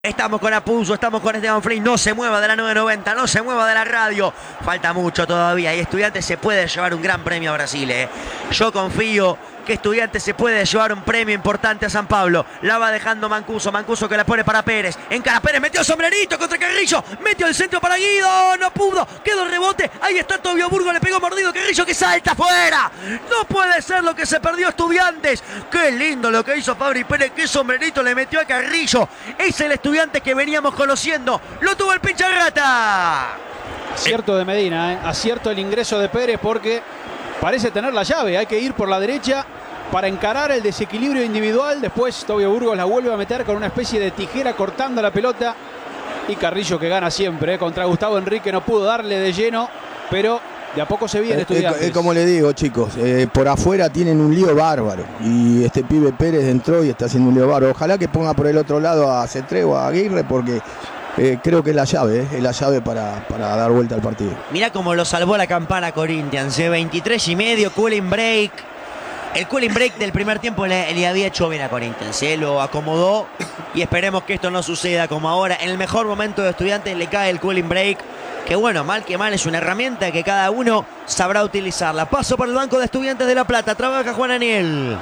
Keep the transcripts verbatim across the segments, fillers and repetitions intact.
Estamos con Apuso, estamos con Esteban Flynn. No se mueva de la nueve noventa, no se mueva de la radio. Falta mucho todavía y Estudiantes se puede llevar un gran premio a Brasil. ¿eh? Yo confío que Estudiantes se puede llevar un premio importante a San Pablo. La va dejando Mancuso, Mancuso que la pone para Pérez. Encara Pérez, metió sombrerito contra Carrillo. Metió el centro para Guido, no pudo. Quedó el rebote, ahí está Tobio Burgo, le pegó mordido Carrillo que salta afuera. No puede ser lo que se perdió Estudiantes. Qué lindo lo que hizo Fabri Pérez, qué sombrerito le metió a Carrillo. Es el Estudiante que veníamos conociendo. Lo tuvo el pincha rata. Acierto de Medina, ¿eh? acierto el ingreso de Pérez porque parece tener la llave. Hay que ir por la derecha para encarar el desequilibrio individual. Después Tobio Burgos la vuelve a meter con una especie de tijera cortando la pelota. Y Carrillo que gana siempre, ¿eh? contra Gustavo Henrique no pudo darle de lleno, pero de a poco se viene Estudiantes. Es, es como le digo, chicos, eh, por afuera tienen un lío bárbaro. Y este pibe Pérez entró y está haciendo un lío bárbaro. Ojalá que ponga por el otro lado a Cetré o a Aguirre porque eh, creo que es la llave, eh, es la llave para, para dar vuelta al partido. Mirá cómo lo salvó la campana Corinthians, ¿eh? veintitrés y medio, cooling break. El cooling break del primer tiempo le, le había hecho bien a Corinthians, ¿eh? lo acomodó y esperemos que esto no suceda como ahora. En el mejor momento de Estudiantes le cae el cooling break, que bueno, mal que mal es una herramienta que cada uno sabrá utilizarla. Paso por el banco de Estudiantes de La Plata, trabaja Juan Aniel.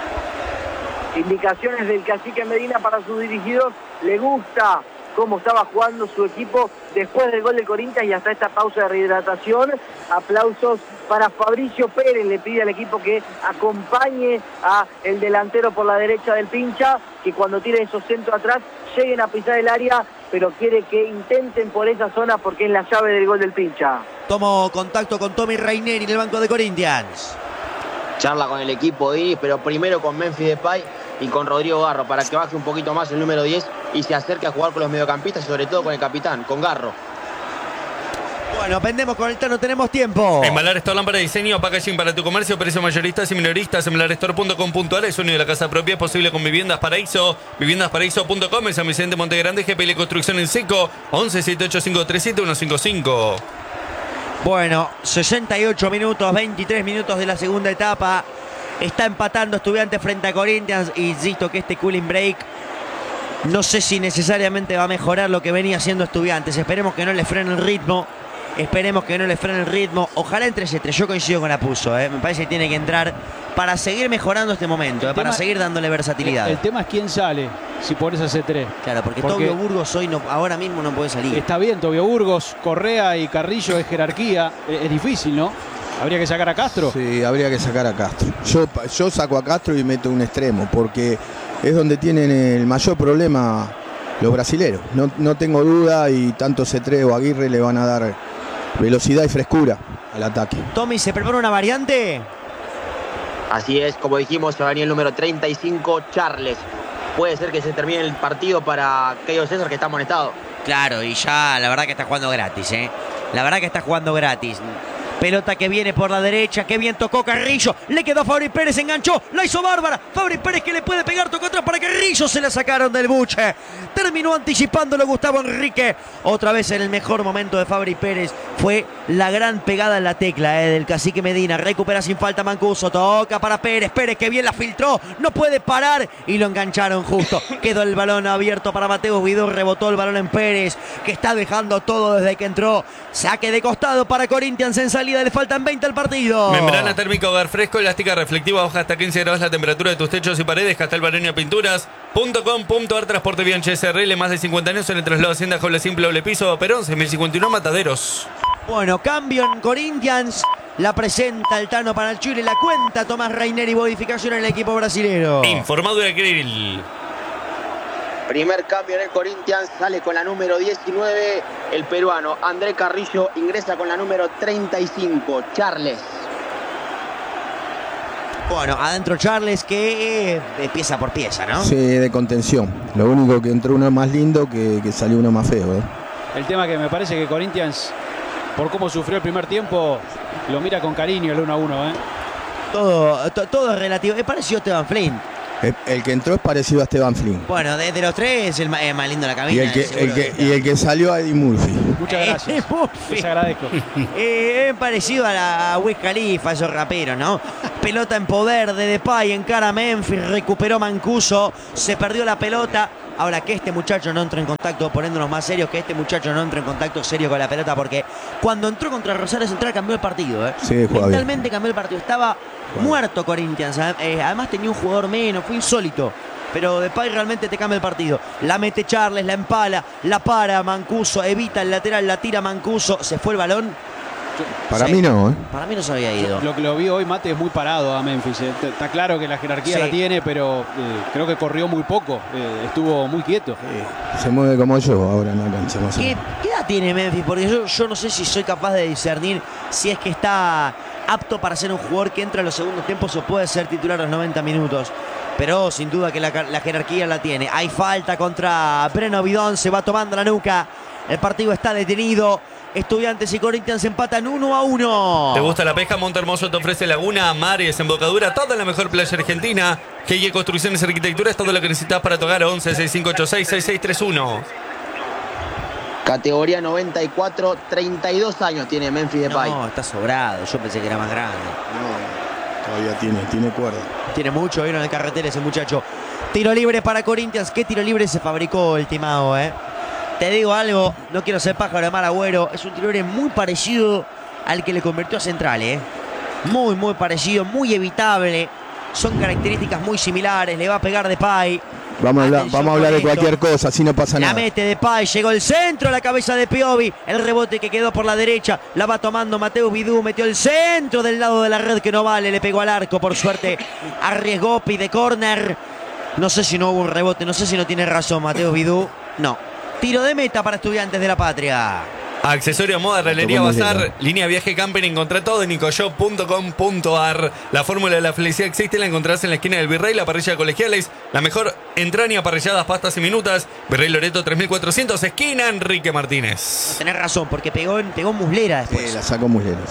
Indicaciones del cacique Medina para sus dirigidos, le gusta cómo estaba jugando su equipo después del gol de Corinthians y hasta esta pausa de rehidratación. Aplausos para Fabricio Pérez, le pide al equipo que acompañe a el delantero por la derecha del pincha, que cuando tire esos centros atrás lleguen a pisar el área, pero quiere que intenten por esa zona porque es la llave del gol del pincha. Tomo contacto con Tommy Raineri en el banco de Corinthians. Charla con el equipo de Iris, pero primero con Memphis Depay y con Rodrigo Garro para que baje un poquito más el número diez y se acerque a jugar con los mediocampistas y sobre todo con el capitán, con Garro. Bueno, pendemos con el Tano, tenemos tiempo. Embalar Store, lámpara de diseño, packaging para tu comercio, precio mayoristas y minoristas, embalarstore punto com punto a r, sueño de la casa propia, es posible con Viviendas Paraíso, viviendas paraíso punto com, en San Vicente Montegrande, G P L Construcción en Seco, once siete ocho cinco tres siete uno cinco cinco. Bueno, sesenta y ocho minutos, veintitrés minutos de la segunda etapa. Está empatando Estudiantes frente a Corinthians. Insisto que este cooling break no sé si necesariamente va a mejorar lo que venía haciendo Estudiantes. Esperemos que no le frene el ritmo. Esperemos que no le frene el ritmo. Ojalá entre Cetré. Yo coincido con Apuso. ¿eh? Me parece que tiene que entrar para seguir mejorando este momento. ¿eh? Para tema, seguir dándole versatilidad. El, el tema es quién sale si pones a Cetré. Claro, porque, porque Tobio Burgos hoy no, ahora mismo no puede salir. Está bien, Tobio Burgos, Correa y Carrillo es jerarquía. Es, es difícil, ¿no? ¿Habría que sacar a Castro? Sí, habría que sacar a Castro. Yo, yo saco a Castro y meto un extremo, porque es donde tienen el mayor problema los brasileros. No, no tengo duda y tanto Cetré o Aguirre le van a dar velocidad y frescura al ataque. Tommy, ¿se prepara una variante? Así es, como dijimos, se va a venir el número treinta y cinco, Charles. Puede ser que se termine el partido para Keio César, que está amonestado. Claro, y ya la verdad que está jugando gratis, ¿eh? La verdad que está jugando gratis. Pelota que viene por la derecha, que bien tocó Carrillo, le quedó a Fabri Pérez, enganchó, la hizo bárbara, Fabri Pérez que le puede pegar, tocó atrás para Carrillo, se la sacaron del buche, terminó anticipándolo Gustavo Henrique, otra vez en el mejor momento de Fabri Pérez, fue la gran pegada en la tecla eh, del cacique Medina, recupera sin falta Mancuso, toca para Pérez, Pérez que bien la filtró, no puede parar y lo engancharon justo, quedó el balón abierto para Mateo Guido, rebotó el balón en Pérez, que está dejando todo desde que entró, saque de costado para Corinthians en salida. Le faltan veinte al partido. Membrana térmica hogar fresco, elástica reflectiva, baja hasta quince grados la temperatura de tus techos y paredes. Castelbareño Pinturas punto com punto a r. Transporte Bianchi S R L, más de cincuenta años en el traslado Hacienda Joble Simple Doble Piso, Perón, seis mil cincuenta y uno Mataderos. Bueno, cambio en Corinthians. La presenta el Tano para el Chile. La cuenta Tomás Raineri, modificación en el equipo brasilero. Informado de Krill. Primer cambio en el Corinthians, sale con la número diecinueve, el peruano André Carrillo ingresa con la número treinta y cinco, Charles. Bueno, adentro Charles que eh, pieza por pieza, ¿no? Sí, de contención. Lo único que entró uno más lindo que, que salió uno más feo. ¿eh? El tema que me parece que Corinthians, por cómo sufrió el primer tiempo, lo mira con cariño el uno a uno. ¿eh? Todo, to, todo es relativo. Es parecido a Esteban Flynn. El, el que entró es parecido a Esteban Flynn. Bueno, de, de los tres, el más, el más lindo de la cabina. Y el que, el que, y el que salió a Eddie Murphy. Muchas gracias. Les agradezco. Eh, parecido a, la, a Wiz Khalifa, esos raperos, ¿no? Pelota en poder de Depay, encara a Memphis, recuperó Mancuso, se perdió la pelota. Ahora que este muchacho no entre en contacto, poniéndonos más serios, que este muchacho no entre en contacto serio con la pelota, porque cuando entró contra Rosario Central cambió el partido. ¿eh? Sí, juega Mentalmente bien. cambió el partido. Estaba Juega. muerto Corinthians. Eh, además tenía un jugador menos, fue insólito. Pero Depay realmente te cambia el partido. La mete Charles, la empala, la para Mancuso, evita el lateral, la tira Mancuso, se fue el balón. Para Sí. mí no, ¿eh? Para mí no se había ido. Lo que lo vi hoy, Mate, es muy parado a Memphis. eh. Está claro que la jerarquía Sí. la tiene, pero eh, creo que corrió muy poco. Eh, estuvo muy quieto. Eh, Se mueve como yo ahora en la cancha. Más o ¿Qué, menos. qué edad tiene Memphis? Porque yo, yo no sé si soy capaz de discernir si es que está apto para ser un jugador que entra en los segundos tiempos o puede ser titular a los noventa minutos. Pero sin duda que la, la jerarquía la tiene. Hay falta contra Breno Bidón, se va tomando la nuca. El partido está detenido. Estudiantes y Corinthians empatan uno a uno. ¿Te gusta la pesca? Monte Hermoso te ofrece laguna, mares, embocadura, toda la mejor playa argentina. G I E Construcciones y Arquitectura es todo lo que necesitas para tu hogar. once, sesenta y cinco ochenta y seis, sesenta y seis treinta y uno. Categoría noventa y cuatro, treinta y dos años tiene Memphis Depay. No, está sobrado. Yo pensé que era más grande. No, todavía tiene, tiene cuerda. Tiene mucho, vino en el carretel ese muchacho. Tiro libre para Corinthians. ¿Qué tiro libre se fabricó el Timao, eh? Te digo algo, no quiero ser pájaro de mal agüero. Es un tiro libre muy parecido al que le convirtió a Central, eh. Muy, muy parecido, muy evitable. Son características muy similares. Le va a pegar Depay. Vamos a hablar, Atención vamos a hablar de con esto. cualquier cosa, así no pasa La nada. mete Depay, llegó el centro, la cabeza de Piovi, el rebote que quedó por la derecha, la va tomando Mateo Vidú, metió el centro del lado de la red que no vale, le pegó al arco, por suerte arriesgó, pide córner. No sé si no hubo un rebote, no sé si no tiene razón Mateo Vidú. No. Tiro de meta para Estudiantes de La Patria. Accesorio, moda, realería, Tocó muy bazar, lindo. línea viaje camping, encontrá todo en nicoshop punto com punto ar. La fórmula de la felicidad existe, la encontrás en la esquina del Virrey, la parrilla de Colegiales, la mejor entraña, parrilladas, pastas y minutas. Virrey Loreto tres mil cuatrocientos, esquina Enrique Martínez. Tenés razón, porque pegó en, pegó en muslera después. Eh, la sacó muy lejos. Sí.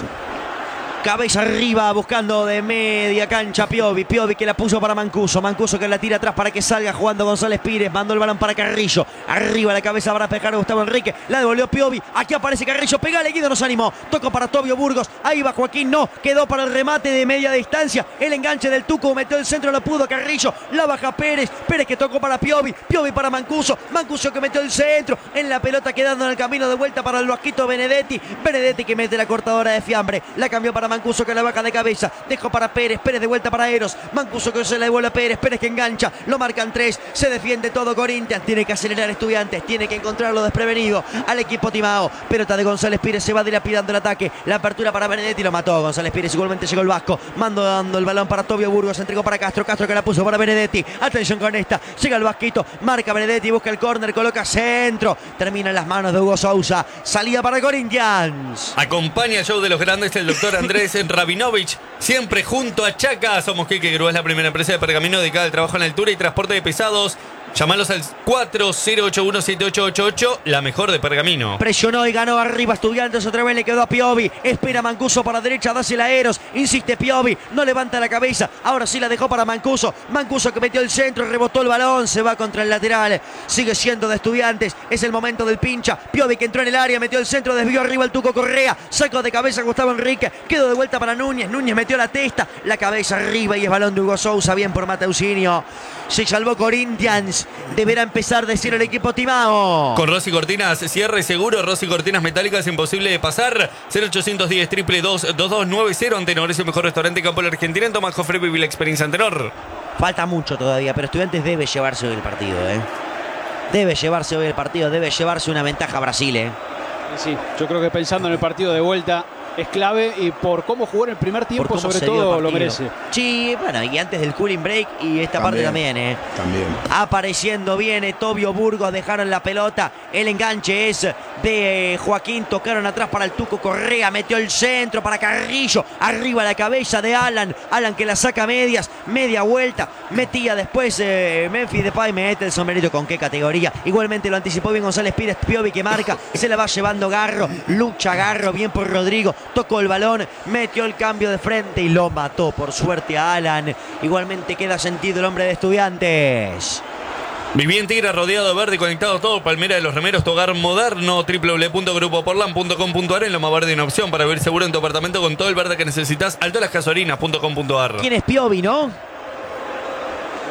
Cabeza arriba, buscando de media cancha Piovi. Piovi que la puso para Mancuso. Mancuso que la tira atrás para que salga jugando González Pires. Mandó el balón para Carrillo. Arriba la cabeza para pejar a Gustavo Enrique. La devolvió Piovi. Aquí aparece Carrillo. Pegale, Guido nos animó. Tocó para Tobio Burgos. Ahí va Joaquín. No. Quedó para el remate de media distancia. El enganche del Tuco. Metió el centro. No pudo Carrillo. La baja Pérez. Pérez que tocó para Piovi. Piovi para Mancuso. Mancuso que metió el centro. En la pelota quedando en el camino de vuelta para el vasquito Benedetti. Benedetti que mete la cortadora de fiambre. La cambió para Mancuso que la baja de cabeza. Dejó para Pérez. Pérez de vuelta para Eros. Mancuso que se la devuelve a Pérez. Pérez que engancha. Lo marcan tres. Se defiende todo Corinthians. Tiene que acelerar Estudiantes. Tiene que encontrarlo desprevenido al equipo Timao. Pelota de González Pires. Se va dilapidando el ataque. La apertura para Benedetti. Lo mató González Pires. Igualmente llegó el vasco. Mando dando el balón para Tobio Burgos. Se entregó para Castro. Castro que la puso para Benedetti. Atención con esta. Llega el vasquito. Marca Benedetti. Busca el córner. Coloca centro. Termina en las manos de Hugo Sousa. Salida para Corinthians. Acompaña el show de los grandes el doctor Andrés Rabinovich, siempre junto a Chaca. Somos Quique Grúa, es la primera empresa de pergamino dedicada al trabajo en altura y transporte de pesados. Llamalos al cuatro cero ocho uno siete ocho ocho ocho, la mejor de pergamino. Presionó y ganó arriba Estudiantes. Otra vez le quedó a Piovi. Espera Mancuso para derecha. Dásela a Eros. Insiste Piovi. No levanta la cabeza. Ahora sí la dejó para Mancuso. Mancuso que metió el centro. Rebotó el balón. Se va contra el lateral. Sigue siendo de Estudiantes. Es el momento del pincha. Piovi que entró en el área. Metió el centro. Desvió arriba el Tuco Correa. Sacó de cabeza Gustavo Enrique. Quedó de vuelta para Núñez. Núñez metió la testa. La cabeza arriba y es balón de Hugo Sousa. Bien por Mateusinho. Se salvó Corinthians. Deberá empezar de cero el equipo Timao. Con Rossi Cortinas, cierre seguro. Rossi Cortinas metálicas, imposible de pasar. cero ochocientos diez, triple dos, dos dos nueve cero. Ante Noresio, mejor restaurante Campo de la Argentina. En Tomás Jofre, viví la experiencia anterior. Falta mucho todavía, pero Estudiantes debe llevarse hoy el partido, ¿eh? Debe llevarse hoy el partido, debe llevarse una ventaja a Brasil, ¿eh? Sí, yo creo que pensando en el partido de vuelta es clave y por cómo jugó en el primer Por tiempo, cómo sobre se dio el todo, lo partido. merece. Sí, bueno, y antes del cooling break y esta parte también, ¿eh? También. Apareciendo viene Tobio Burgos, dejaron la pelota. El enganche es de eh, Joaquín. Tocaron atrás para el Tuco Correa. Metió el centro para Carrillo. Arriba la cabeza de Alan. Alan que la saca a medias. Media vuelta. Metía después eh, Memphis Depay. Mete el sombrerito con qué categoría. Igualmente lo anticipó bien González Pires. Piovi que marca. Se la va llevando Garro. Lucha Garro. Bien por Rodrigo. Tocó el balón. Metió el cambio de frente y lo mató por suerte a Alan. Igualmente queda sentido el hombre de Estudiantes. Viví en Tigre, rodeado de verde, conectado todo. Palmera de los Remeros, tu hogar moderno. doble u doble u doble u punto grupo portland punto com punto ar. En Loma Verde, una opción para vivir seguro en tu apartamento con todo el verde que necesitas. altolasgasolinas punto com punto ar. ¿Quién es Piovi, no?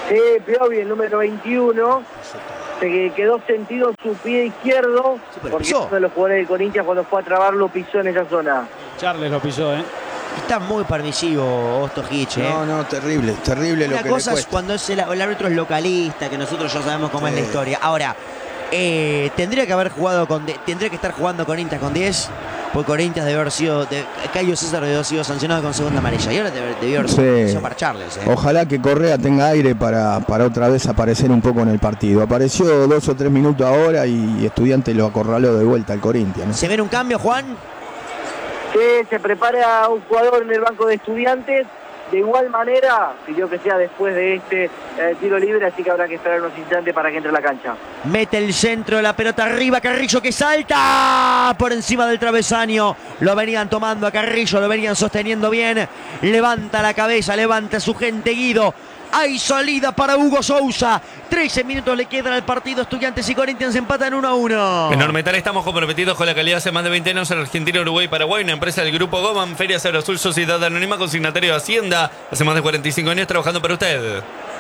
Sí, Piovi, el número veintiuno, se quedó sentido su pie izquierdo, Sí, pero porque pisó. uno de los jugadores de Corinthians cuando fue a trabarlo pisó en esa zona. Charles lo pisó, ¿eh? Está muy permisivo Ostojic, ¿eh? No, no, terrible, terrible lo Una que cosa le es cuesta. cuando es el, el árbitro es localista, que nosotros ya sabemos cómo es la Sí. historia. Ahora, eh, tendría que haber jugado con de- tendría que estar jugando Corinthians con diez, porque Corinthians debió haber sido, de, Cayo César debió haber sido sancionado con segunda amarilla y ahora debe- debió haber Sí. sido sí. para Charles, ¿eh? Ojalá que Correa tenga aire para, para otra vez aparecer un poco en el partido. Apareció dos o tres minutos ahora y Estudiantes lo acorraló de vuelta al Corinthians, ¿no? ¿Se ve un cambio, Juan? Que se prepara un jugador en el banco de Estudiantes. De igual manera, pidió que sea después de este eh, tiro libre, así que habrá que esperar unos instantes para que entre a la cancha. Mete el centro de la pelota arriba, Carrillo que salta por encima del travesaño. Lo venían tomando a Carrillo, lo venían sosteniendo bien. Levanta la cabeza, levanta su gente Guido. Hay salida para Hugo Sousa. trece minutos le quedan al partido. Estudiantes y Corinthians empatan uno a uno. En Ormetal estamos comprometidos con la calidad hace más de veinte años en Argentina, Uruguay y Paraguay. Una empresa del Grupo Goman, Feria Cero Azul, Sociedad Anónima, consignatario de Hacienda. Hace más de cuarenta y cinco años trabajando para usted.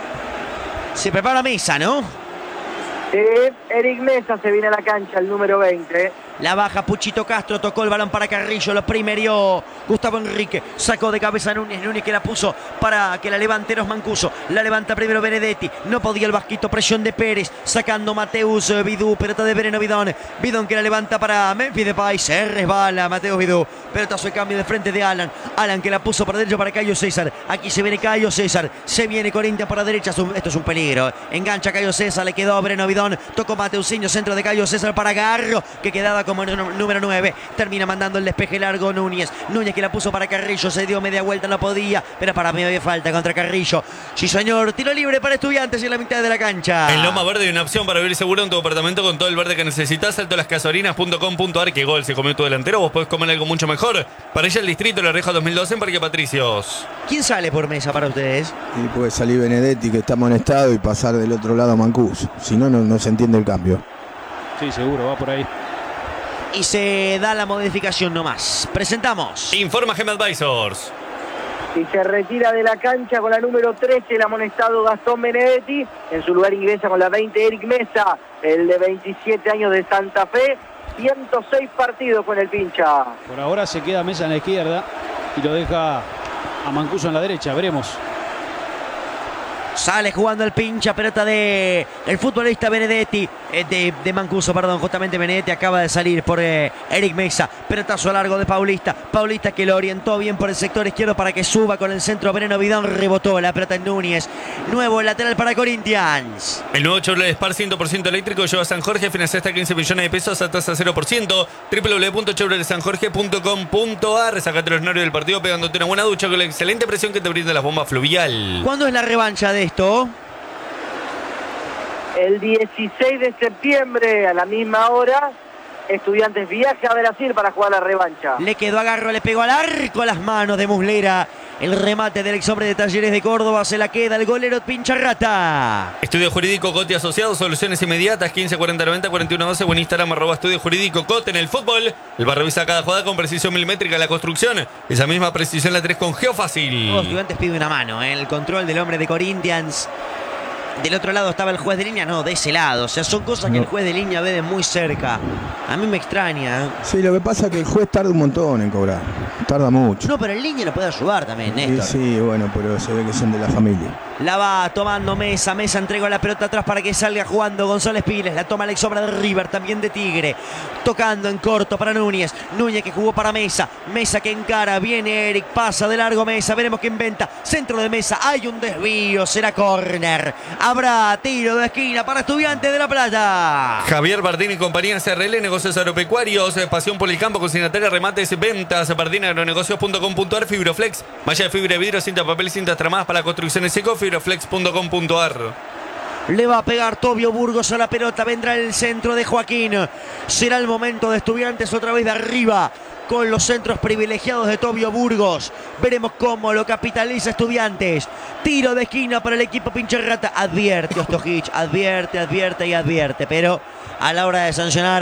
Se prepara mesa, ¿no? Eh, Eric Mesa se viene a la cancha, el número veinte. La baja Puchito Castro, tocó el balón para Carrillo, lo primerió Gustavo Enrique, sacó de cabeza a Núñez, Núñez que la puso para que la levante Eros Mancuso, la levanta primero Benedetti, no podía el Vasquito, presión de Pérez, sacando Mateus Vidú, pelota de Breno Bidón, Bidón que la levanta para Memphis Depay, se resbala Mateus Vidú, pelotazo de cambio de frente de Alan, Alan que la puso para derecho para Cayo César, aquí se viene Cayo César, se viene Corinthians para derecha, esto es un peligro, engancha Cayo César, le quedó Breno Bidón, tocó Mateusinho, centro de Cayo César para Garro, que quedaba como número nueve, termina mandando el despeje largo Núñez, Núñez que la puso para Carrillo, se dio media vuelta, no podía, pero para mí había falta contra Carrillo, sí señor, tiro libre para Estudiantes en la mitad de la cancha. En Loma Verde hay una opción para vivir seguro en tu apartamento con todo el verde que necesitas. Salto las casorinas punto com punto ar. Que gol se comió tu delantero. Vos podés comer algo mucho mejor. Para ella el distrito La Reja dos mil doce en Parque Patricios. ¿Quién sale por mesa para ustedes? Y puede salir Benedetti, que está amonestado, y pasar del otro lado a Mancuso. Si no, no, no se entiende el cambio. Sí, seguro, va por ahí. Y se da la modificación nomás. Presentamos. Informa Gem Advisors. Y se retira de la cancha con la número trece el amonestado Gastón Benedetti. En su lugar ingresa con la veinte Eric Mesa, el de veintisiete años de Santa Fe. ciento seis partidos con el pincha. Por ahora se queda Mesa en la izquierda y lo deja a Mancuso en la derecha, veremos. Sale jugando el pincha, pelota de el futbolista Benedetti, eh, de, de Mancuso, perdón, justamente Benedetti acaba de salir por eh, Eric Mesa, pelotazo largo de Paulista, Paulista que lo orientó bien por el sector izquierdo para que suba con el centro Breno Bidón, rebotó la pelota en Núñez, nuevo lateral para Corinthians. El nuevo Chevrolet Spark cien por ciento eléctrico lleva a San Jorge, financia hasta quince millones de pesos a tasa cero por ciento. doble u doble u doble u punto chevrolet san jorge punto com punto ar. Sacate los nervios del partido pegándote una buena ducha con la excelente presión que te brinda las bombas fluvial. ¿Cuándo es la revancha de esto? El dieciséis de septiembre a la misma hora, Estudiantes viaja a Brasil para jugar la revancha. Le quedó agarro, le pegó al arco a las manos de Muslera. El remate del ex hombre de Talleres de Córdoba, se la queda el golero Pincharrata. Estudio Jurídico Cote Asociados, soluciones inmediatas, quince cuarenta noventa cuarenta y uno doce, o en Instagram, arroba Estudio Jurídico Cote. En el fútbol, el bar revisa cada jugada con precisión milimétrica. La construcción, esa misma precisión la tenés con Geofácil. Los Estudiantes pide una mano, ¿eh? El control del hombre de Corinthians. Del otro lado estaba el juez de línea, no, de ese lado. O sea, son cosas que No. el juez de línea ve de muy cerca. A mí me extraña. ¿eh? Sí, lo que pasa es que el juez tarda un montón en cobrar. Tarda mucho. No, pero el línea lo puede ayudar también, Sí, Néstor. sí, bueno, pero se ve que son de la familia. La va tomando Mesa, Mesa entregó la pelota atrás para que salga jugando González Piles, la toma Alex Obra de River, también de Tigre, tocando en corto para Núñez, Núñez que jugó para Mesa, Mesa que encara, viene Eric, pasa de largo Mesa, veremos qué inventa, centro de Mesa, hay un desvío, será córner, habrá tiro de esquina para Estudiantes de La Plata. Javier Bardín y compañía C R L, negocios agropecuarios, eh, pasión por el campo, consignataria, remates, ventas, bardín agronegocios punto com punto ar, Fibroflex, malla de fibra de vidrio, cinta de papel, cintas tramadas para construcciones seco, fibroflex punto com punto ar. Le va a pegar Tobio Burgos a la pelota, vendrá el centro de Joaquín, será el momento de Estudiantes otra vez de arriba, con los centros privilegiados de Tobio Burgos. Veremos cómo lo capitaliza Estudiantes. Tiro de esquina para el equipo Pincharrata. Advierte Ostojic, advierte, advierte y advierte. Pero a la hora de sancionar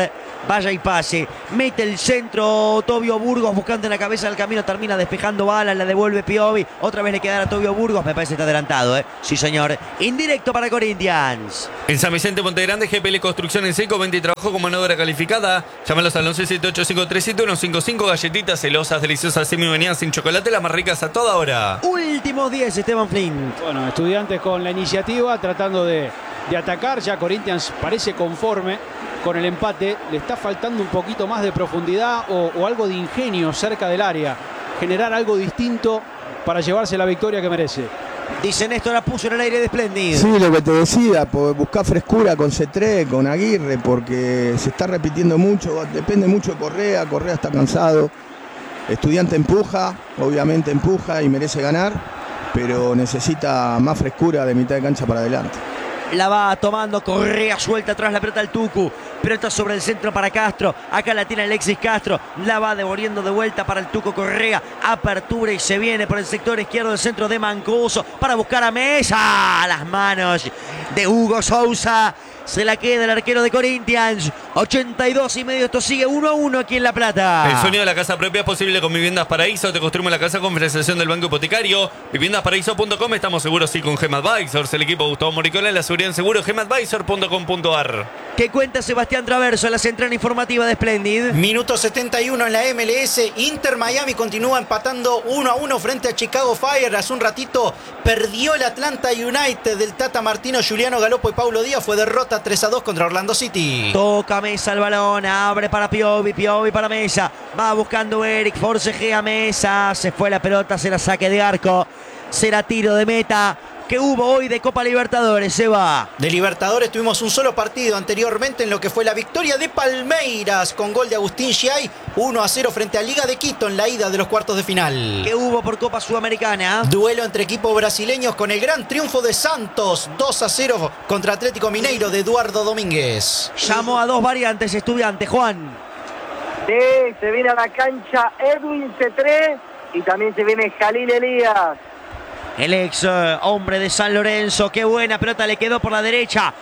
vaya y pase. Mete el centro Tobio Burgos buscando en la cabeza del camino, termina despejando bala, la devuelve Piovi. Otra vez le quedará a Tobio Burgos, me parece que está adelantado, ¿eh? Sí, señor. Indirecto para Corinthians. En San Vicente Montegrande, G P L Construcción en seco, venta y trabajo con mano de obra calificada. Llámalos al once siete ocho cinco tres siete uno cinco cinco. Galletitas celosas, deliciosas, semi-venidas sin chocolate, las más ricas a toda hora. Últimos diez, Esteban Flint. Bueno, Estudiantes con la iniciativa, tratando de, de atacar. Ya Corinthians parece conforme con el empate. Le está faltando un poquito más de profundidad o, o algo de ingenio cerca del área. Generar algo distinto para llevarse la victoria que merece. Dice Néstor, la puso en el aire de Splendid. Sí, lo que te decía, buscar frescura con Cetré, con Aguirre, porque se está repitiendo mucho, depende mucho de Correa, Correa está cansado. Estudiante empuja, obviamente empuja y merece ganar, pero necesita más frescura de mitad de cancha para adelante. La va tomando Correa, suelta atrás la pelota al Tucu. Pelota sobre el centro para Castro. Acá la tiene Alexis Castro. La va devolviendo de vuelta para el Tucu Correa. Apertura y se viene por el sector izquierdo del centro de Mancuso para buscar a Mesa. Las manos de Hugo Sousa. Se la queda el arquero de Corinthians. ochenta y dos y medio. Esto sigue uno a uno aquí en La Plata. El sueño de la casa propia es posible con Viviendas Paraíso. Te construimos la casa con financiación del Banco Hipotecario. Viviendas Paraíso punto com. Estamos seguros sí con Gem Advisors. El equipo Gustavo Moricola en la seguridad en seguro. Gem Advisor punto com punto ar. ¿Qué cuenta Sebastián Traverso en la central informativa de Splendid? Minuto setenta y uno en la M L S. Inter Miami continúa empatando uno a uno frente a Chicago Fire. Hace un ratito perdió el Atlanta United del Tata Martino, Juliano Galopo y Paulo Díaz. Fue derrota tres a dos contra Orlando City. Toca Mesa el balón, abre para Piovi, Piovi para Mesa. Va buscando Eric, forcejea Mesa. Se fue la pelota, será saque de arco. Será tiro de meta. Que hubo hoy de Copa Libertadores, se va. De Libertadores tuvimos un solo partido anteriormente en lo que fue la victoria de Palmeiras con gol de Agustín Giai, uno a cero frente a Liga de Quito en la ida de los cuartos de final. Que hubo por Copa Sudamericana. Duelo entre equipos brasileños con el gran triunfo de Santos, dos a cero contra Atlético Mineiro de Eduardo Domínguez. Llamó a dos variantes, Estudiantes, Juan. Sí, se viene a la cancha Edwin Cetré y también se viene Jalil Elías. El ex eh, hombre de San Lorenzo. Qué buena pelota le quedó por la derecha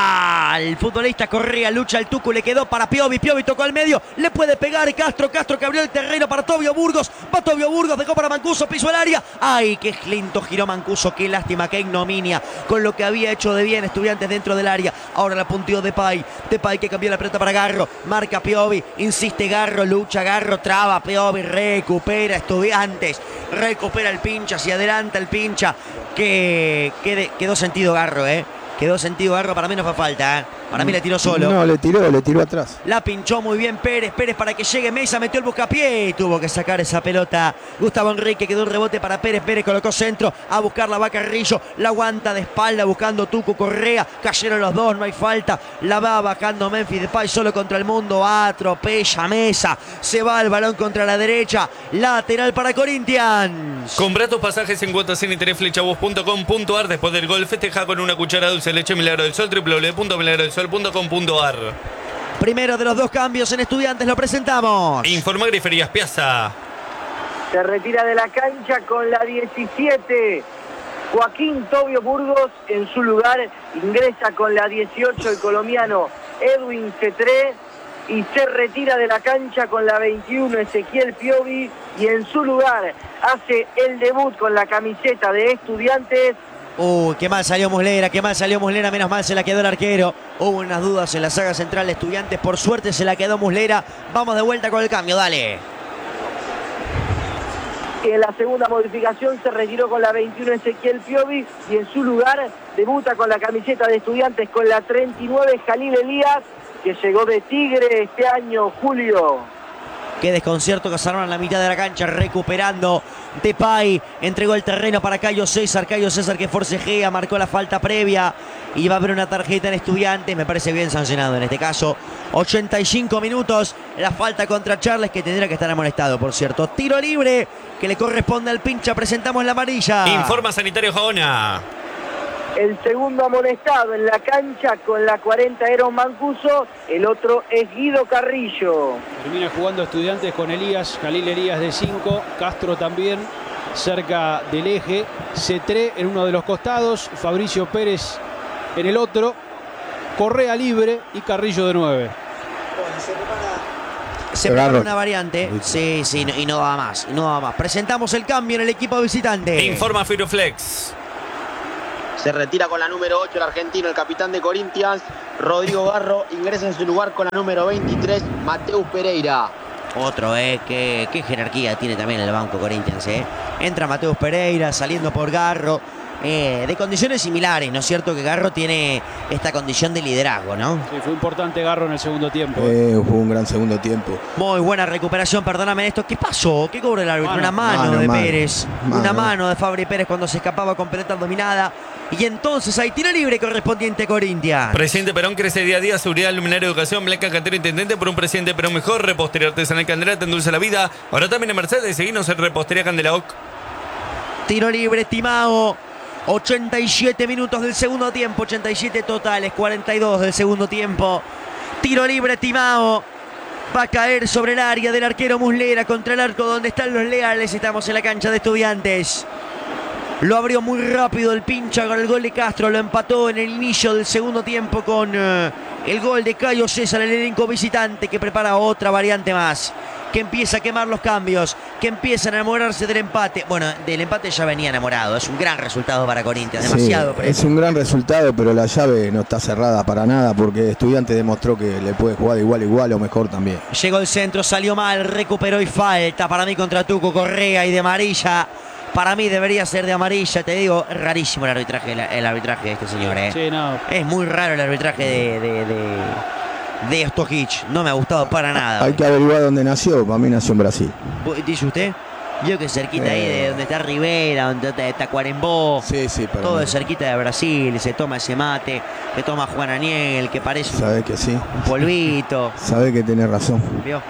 al futbolista Correa. Lucha el Tucu, le quedó para Piovi. Piovi tocó al medio. Le puede pegar Castro. Castro que abrió el terreno para Tobio Burgos. Va Tobio Burgos, dejó para Mancuso. Pisó el área. Ay, qué lento giró Mancuso. Qué lástima, qué ignominia. Con lo que había hecho de bien Estudiantes dentro del área. Ahora la punteó Depay. Depay que cambió la pelota para Garro. Marca Piovi. Insiste Garro. Lucha Garro. Traba Piovi. Recupera Estudiantes. Recupera el pincha. Hacia adelanta el pincha. Pincha que quede, quedó sentido Garro, eh. Quedó sentido Garro, para mí no fue falta, ¿eh? Para mí le tiró solo. No, le tiró, le tiró atrás. La pinchó muy bien Pérez, Pérez para que llegue Mesa, metió el buscapié y tuvo que sacar esa pelota. Gustavo Enrique, quedó un rebote para Pérez, Pérez colocó centro, a buscar la va Carrillo, la aguanta de espalda buscando Tucu Correa, cayeron los dos, no hay falta, la va bajando Memphis Depay solo contra el mundo, atropella Mesa, se va el balón contra la derecha, lateral para Corinthians. Compra tus pasajes en cuotas sin interés flechabús punto com punto ar. Después del gol festeja con una cuchara dulce de leche Milagro del Sol, doble u doble u doble u punto milagro del sol punto com punto ar. Primero de los dos cambios en Estudiantes, lo presentamos. Informa Griferías Piazza. Se retira de la cancha con la diecisiete. Joaquín Tobio Burgos, en su lugar ingresa con la dieciocho el colombiano Edwin Cetré y se retira de la cancha con la veintiuno Ezequiel Piovi y en su lugar hace el debut con la camiseta de Estudiantes. Uy, qué mal salió Muslera, qué mal salió Muslera, menos mal se la quedó el arquero. Hubo unas dudas en la saga central de Estudiantes, por suerte se la quedó Muslera. Vamos de vuelta con el cambio, dale. En la segunda modificación se retiró con la veintiuno Ezequiel Piovi y en su lugar debuta con la camiseta de Estudiantes con la treinta y nueve Jalil Elías, que llegó de Tigre este año, Julio. Qué desconcierto que se armaron en la mitad de la cancha, recuperando Depay, entregó el terreno para Cayo César, Cayo César que forcejea, marcó la falta previa y va a haber una tarjeta en Estudiantes, me parece bien sancionado en este caso. ochenta y cinco minutos, la falta contra Charles que tendría que estar amonestado, por cierto. Tiro libre que le corresponde al pincha, presentamos la amarilla. Informa Sanitario Jaona. El segundo amonestado en la cancha con la cuarenta Eron Mancuso, el otro es Guido Carrillo. Termina jugando Estudiantes con Elías, Jalil Elías de cinco, Castro también cerca del eje, Cetré en uno de los costados, Fabricio Pérez en el otro, Correa libre y Carrillo de nueve. Se prepara una variante. Sí, sí, no, y no va más, y no va más. Presentamos el cambio en el equipo visitante. Informa Firuflex. Se retira con la número ocho el argentino, el capitán de Corinthians, Rodrigo Garro. Ingresa en su lugar con la número veintitrés, Mateus Pereira. Otro, eh, qué, qué jerarquía tiene también el banco Corinthians, eh. Entra Mateus Pereira saliendo por Garro. Eh, de condiciones similares, ¿no es cierto? Que Garro tiene esta condición de liderazgo, ¿no? Sí, fue importante Garro en el segundo tiempo. Eh, fue un gran segundo tiempo. Muy buena recuperación, perdóname esto. ¿Qué pasó? ¿Qué cobró el árbitro? Mano. Una mano, Mano, de mano. Pérez. Mano. Una mano de Fabri Pérez cuando se escapaba con pelota dominada. Y entonces hay tiro libre correspondiente a Corinthians. Presidente Perón crece día a día, seguridad, luminaria, educación, Blanca Cantero, intendente por un presidente Perón mejor, repostería artesanal Candela, te endulza la vida. Ahora también en Mercedes, seguimos en repostería Candela Oc. Tiro libre, estimado. ochenta y siete minutos del segundo tiempo, ochenta y siete totales, cuarenta y dos del segundo tiempo. Tiro libre, estimado. Va a caer sobre el área del arquero Muslera contra el arco donde están los leales. Estamos en la cancha de Estudiantes. Lo abrió muy rápido el pincha con el gol de Castro. Lo empató en el inicio del segundo tiempo con uh, el gol de Cayo César, el elenco visitante que prepara otra variante más. Que empieza a quemar los cambios, que empieza a enamorarse del empate. Bueno, del empate ya venía enamorado. Es un gran resultado para Corinthians, demasiado. Sí, es un gran resultado, pero la llave no está cerrada para nada porque Estudiantes demostró que le puede jugar de igual a igual o mejor también. Llegó el centro, salió mal, recuperó y falta. Para mí contra Tuco Correa y de amarilla. Para mí debería ser de amarilla, te digo, rarísimo el arbitraje, el arbitraje de este señor, ¿eh? Sí, no. Es muy raro el arbitraje de, de, de, de Stojic. No me ha gustado para nada. Hay que averiguar dónde nació, para mí nació en Brasil. ¿Dice usted? Yo que cerquita Eh. ahí de donde está Rivera, donde está Tacuarembó. Sí, sí, para Todo mí. es cerquita de Brasil, se toma ese mate, que toma Juan Aniel, que parece un, Sabés que sí. un polvito. Sabés que tenés razón. ¿Vio?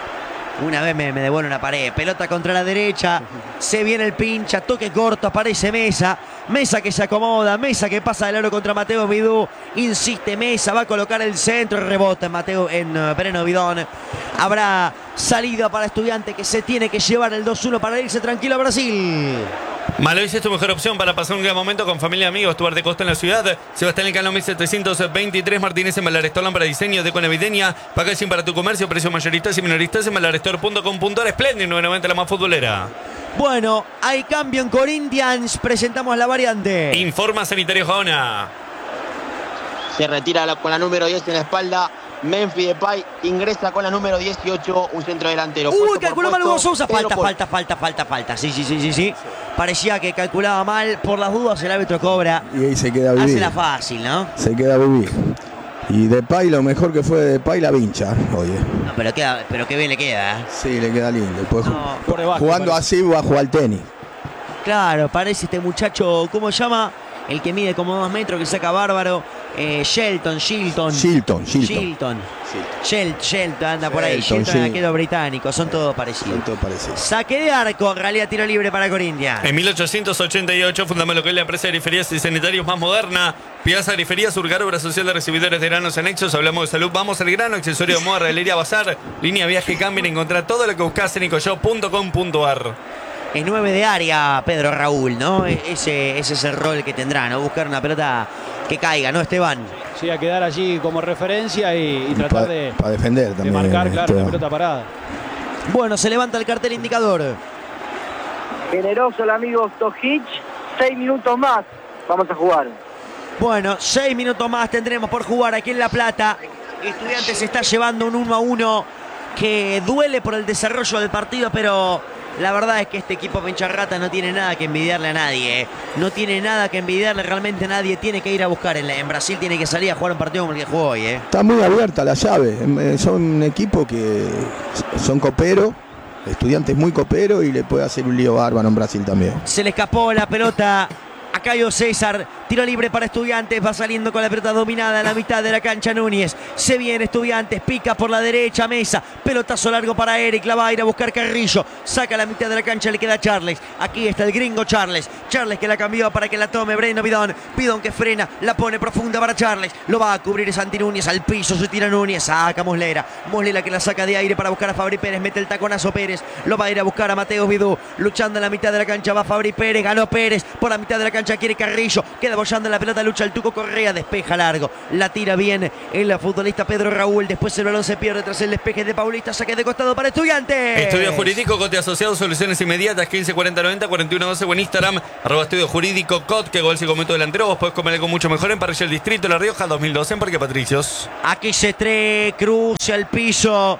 Una vez me, me devuelve una pared. Pelota contra la derecha. Se viene el pincha. Toque corto. Aparece Mesa. Mesa que se acomoda. Mesa que pasa del aro contra Mateo Vidú. Insiste Mesa. Va a colocar el centro. Rebota en Mateo en uh, Pereno Vidón. Habrá salida para Estudiante que se tiene que llevar el dos uno para irse tranquilo a Brasil. Malois es tu mejor opción para pasar un gran momento con familia y amigos. Tu bar de costa en la ciudad. Sebastián Elcano mil setecientos veintitrés. Martínez en Malarestorlan para diseño de navideña. Packaging para tu comercio. Precios mayoristas y minoristas en malarestor punto com punto ar. Splendid nueve noventa, la más futbolera. Bueno, hay cambio en Corinthians. Presentamos la variante. Informa Sanitario Jaona. Se retira la- con la número diez en la espalda. Memphis Depay ingresa con la número dieciocho, un centro delantero. Uy, Puesto por calculó mal puesto, Hugo Sousa. Pedro Falta, Pol. falta, falta, falta, falta. Sí, sí, sí, sí, sí. Parecía que calculaba mal. Por las dudas el árbitro cobra. Y ahí se queda a Hace vivir. la fácil, ¿no? Se queda a vivir. Y Depay, lo mejor que fue de Depay, la vincha. Oye, No, pero, queda, pero qué bien le queda. ¿eh? sí, le queda lindo. Después, No, Por debajo, jugando parece. así va a jugar al tenis. claro, parece este muchacho, ¿cómo se llama? El que mide como dos metros, que saca bárbaro. Eh, Shelton, Shilton. Shilton, Shilton. Shilton. Shel- Shelton, anda por ahí. Shelton, Shelton, sí. arquero británico. Son todos parecidos. Son todos parecidos. Saque de arco, en realidad tiro libre para Corinthians. En mil ochocientos ochenta y ocho fundamos lo que es la empresa de griferías y sanitarios más moderna. Piazza Griferías, Urgar, obra social de recibidores de granos anexos. Hablamos de salud, vamos al grano, accesorio de moda, regalería bazar, línea viaje cambio. Encontrar todo lo que buscas en ecoshop punto com punto ar. Es nueve de área, Pedro Raúl, ¿no? E- Ese, ese es el rol que tendrá, ¿no? Buscar una pelota que caiga, ¿no, Esteban? Sí, a quedar allí como referencia y, y tratar Para de, defender de también. marcar, claro, la Esteban. pelota parada. Bueno, se levanta el cartel indicador. Generoso el amigo Stojic. Seis minutos más. Vamos a jugar. Bueno, seis minutos más tendremos por jugar aquí en La Plata. Estudiantes está llevando un uno a uno que duele por el desarrollo del partido, pero la verdad es que este equipo Pincharrata no tiene nada que envidiarle a nadie. ¿eh? No tiene nada que envidiarle realmente a nadie. Tiene que ir a buscar. En, la- en Brasil tiene que salir a jugar un partido como el que jugó hoy. ¿eh? Está muy abierta la llave. Eh, Son un equipo que son coperos, estudiantes muy coperos y le puede hacer un lío bárbaro en Brasil también. Se le escapó la pelota a Cayo César. Tiro libre para Estudiantes. Va saliendo con la pelota dominada en la mitad de la cancha Núñez. Se viene Estudiantes. Pica por la derecha Mesa. Pelotazo largo para Eric. La va a ir a buscar Carrillo. Saca la mitad de la cancha. Le queda Charles. Aquí está el gringo Charles. Charles que la cambió para que la tome Breno Bidón. Bidón que frena. La pone profunda para Charles. Lo va a cubrir Santi Núñez. Al piso se tira Núñez. Saca Muslera. Muslera que la saca de aire para buscar a Fabri Pérez. Mete el taconazo Pérez. Lo va a ir a buscar a Mateo Vidú. Luchando en la mitad de la cancha va Fabri Pérez. Ganó Pérez. Por la mitad de la cancha quiere Carrillo. Queda bollando la pelota, lucha el Tuco Correa, despeja largo, la tira bien el futbolista Pedro Raúl, después el balón se pierde tras el despeje de Paulista, saque de costado para Estudiantes. Estudio Jurídico, Cote Asociado, soluciones inmediatas, quince cuarenta noventa, cuarenta y uno doce o en Instagram, arroba Estudio Jurídico, Cot, que gol se cometió delantero, vos podés comer algo mucho mejor en Parrilla El Distrito, La Rioja, dos mil doce en Parque Patricios. Aquí se tre, cruce al piso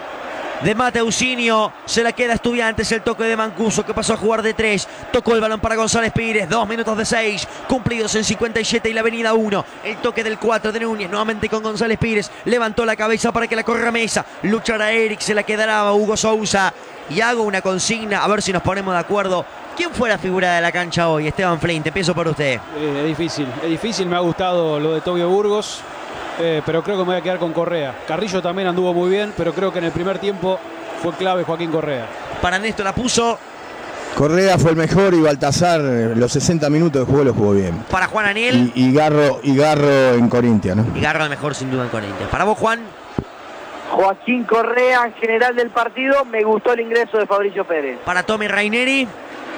de Mateusinho, se la queda Estudiantes, el toque de Mancuso que pasó a jugar de tres, tocó el balón para González Pires, dos minutos de seis, cumplidos en cincuenta y siete y la avenida uno, el toque del cuatro de Núñez, nuevamente con González Pires, levantó la cabeza para que la corra Mesa, luchará Eric, se la quedará Hugo Sousa, y hago una consigna, a ver si nos ponemos de acuerdo. ¿Quién fue la figura de la cancha hoy? Esteban Flint, empiezo por usted. Eh, es difícil, es difícil, me ha gustado lo de Tobio Burgos. Eh, pero creo que me voy a quedar con Correa. Carrillo también anduvo muy bien, pero creo que en el primer tiempo fue clave Joaquín Correa. Para Néstor la puso. Correa fue el mejor y Baltasar los sesenta minutos de juego lo jugó bien. Para Juan Aniel. Y, y, Garro, y Garro en Corintia, ¿no? Y Garro el mejor sin duda en Corintia. Para vos, Juan. Joaquín Correa, en general del partido, me gustó el ingreso de Fabricio Pérez. Para Tommy Raineri.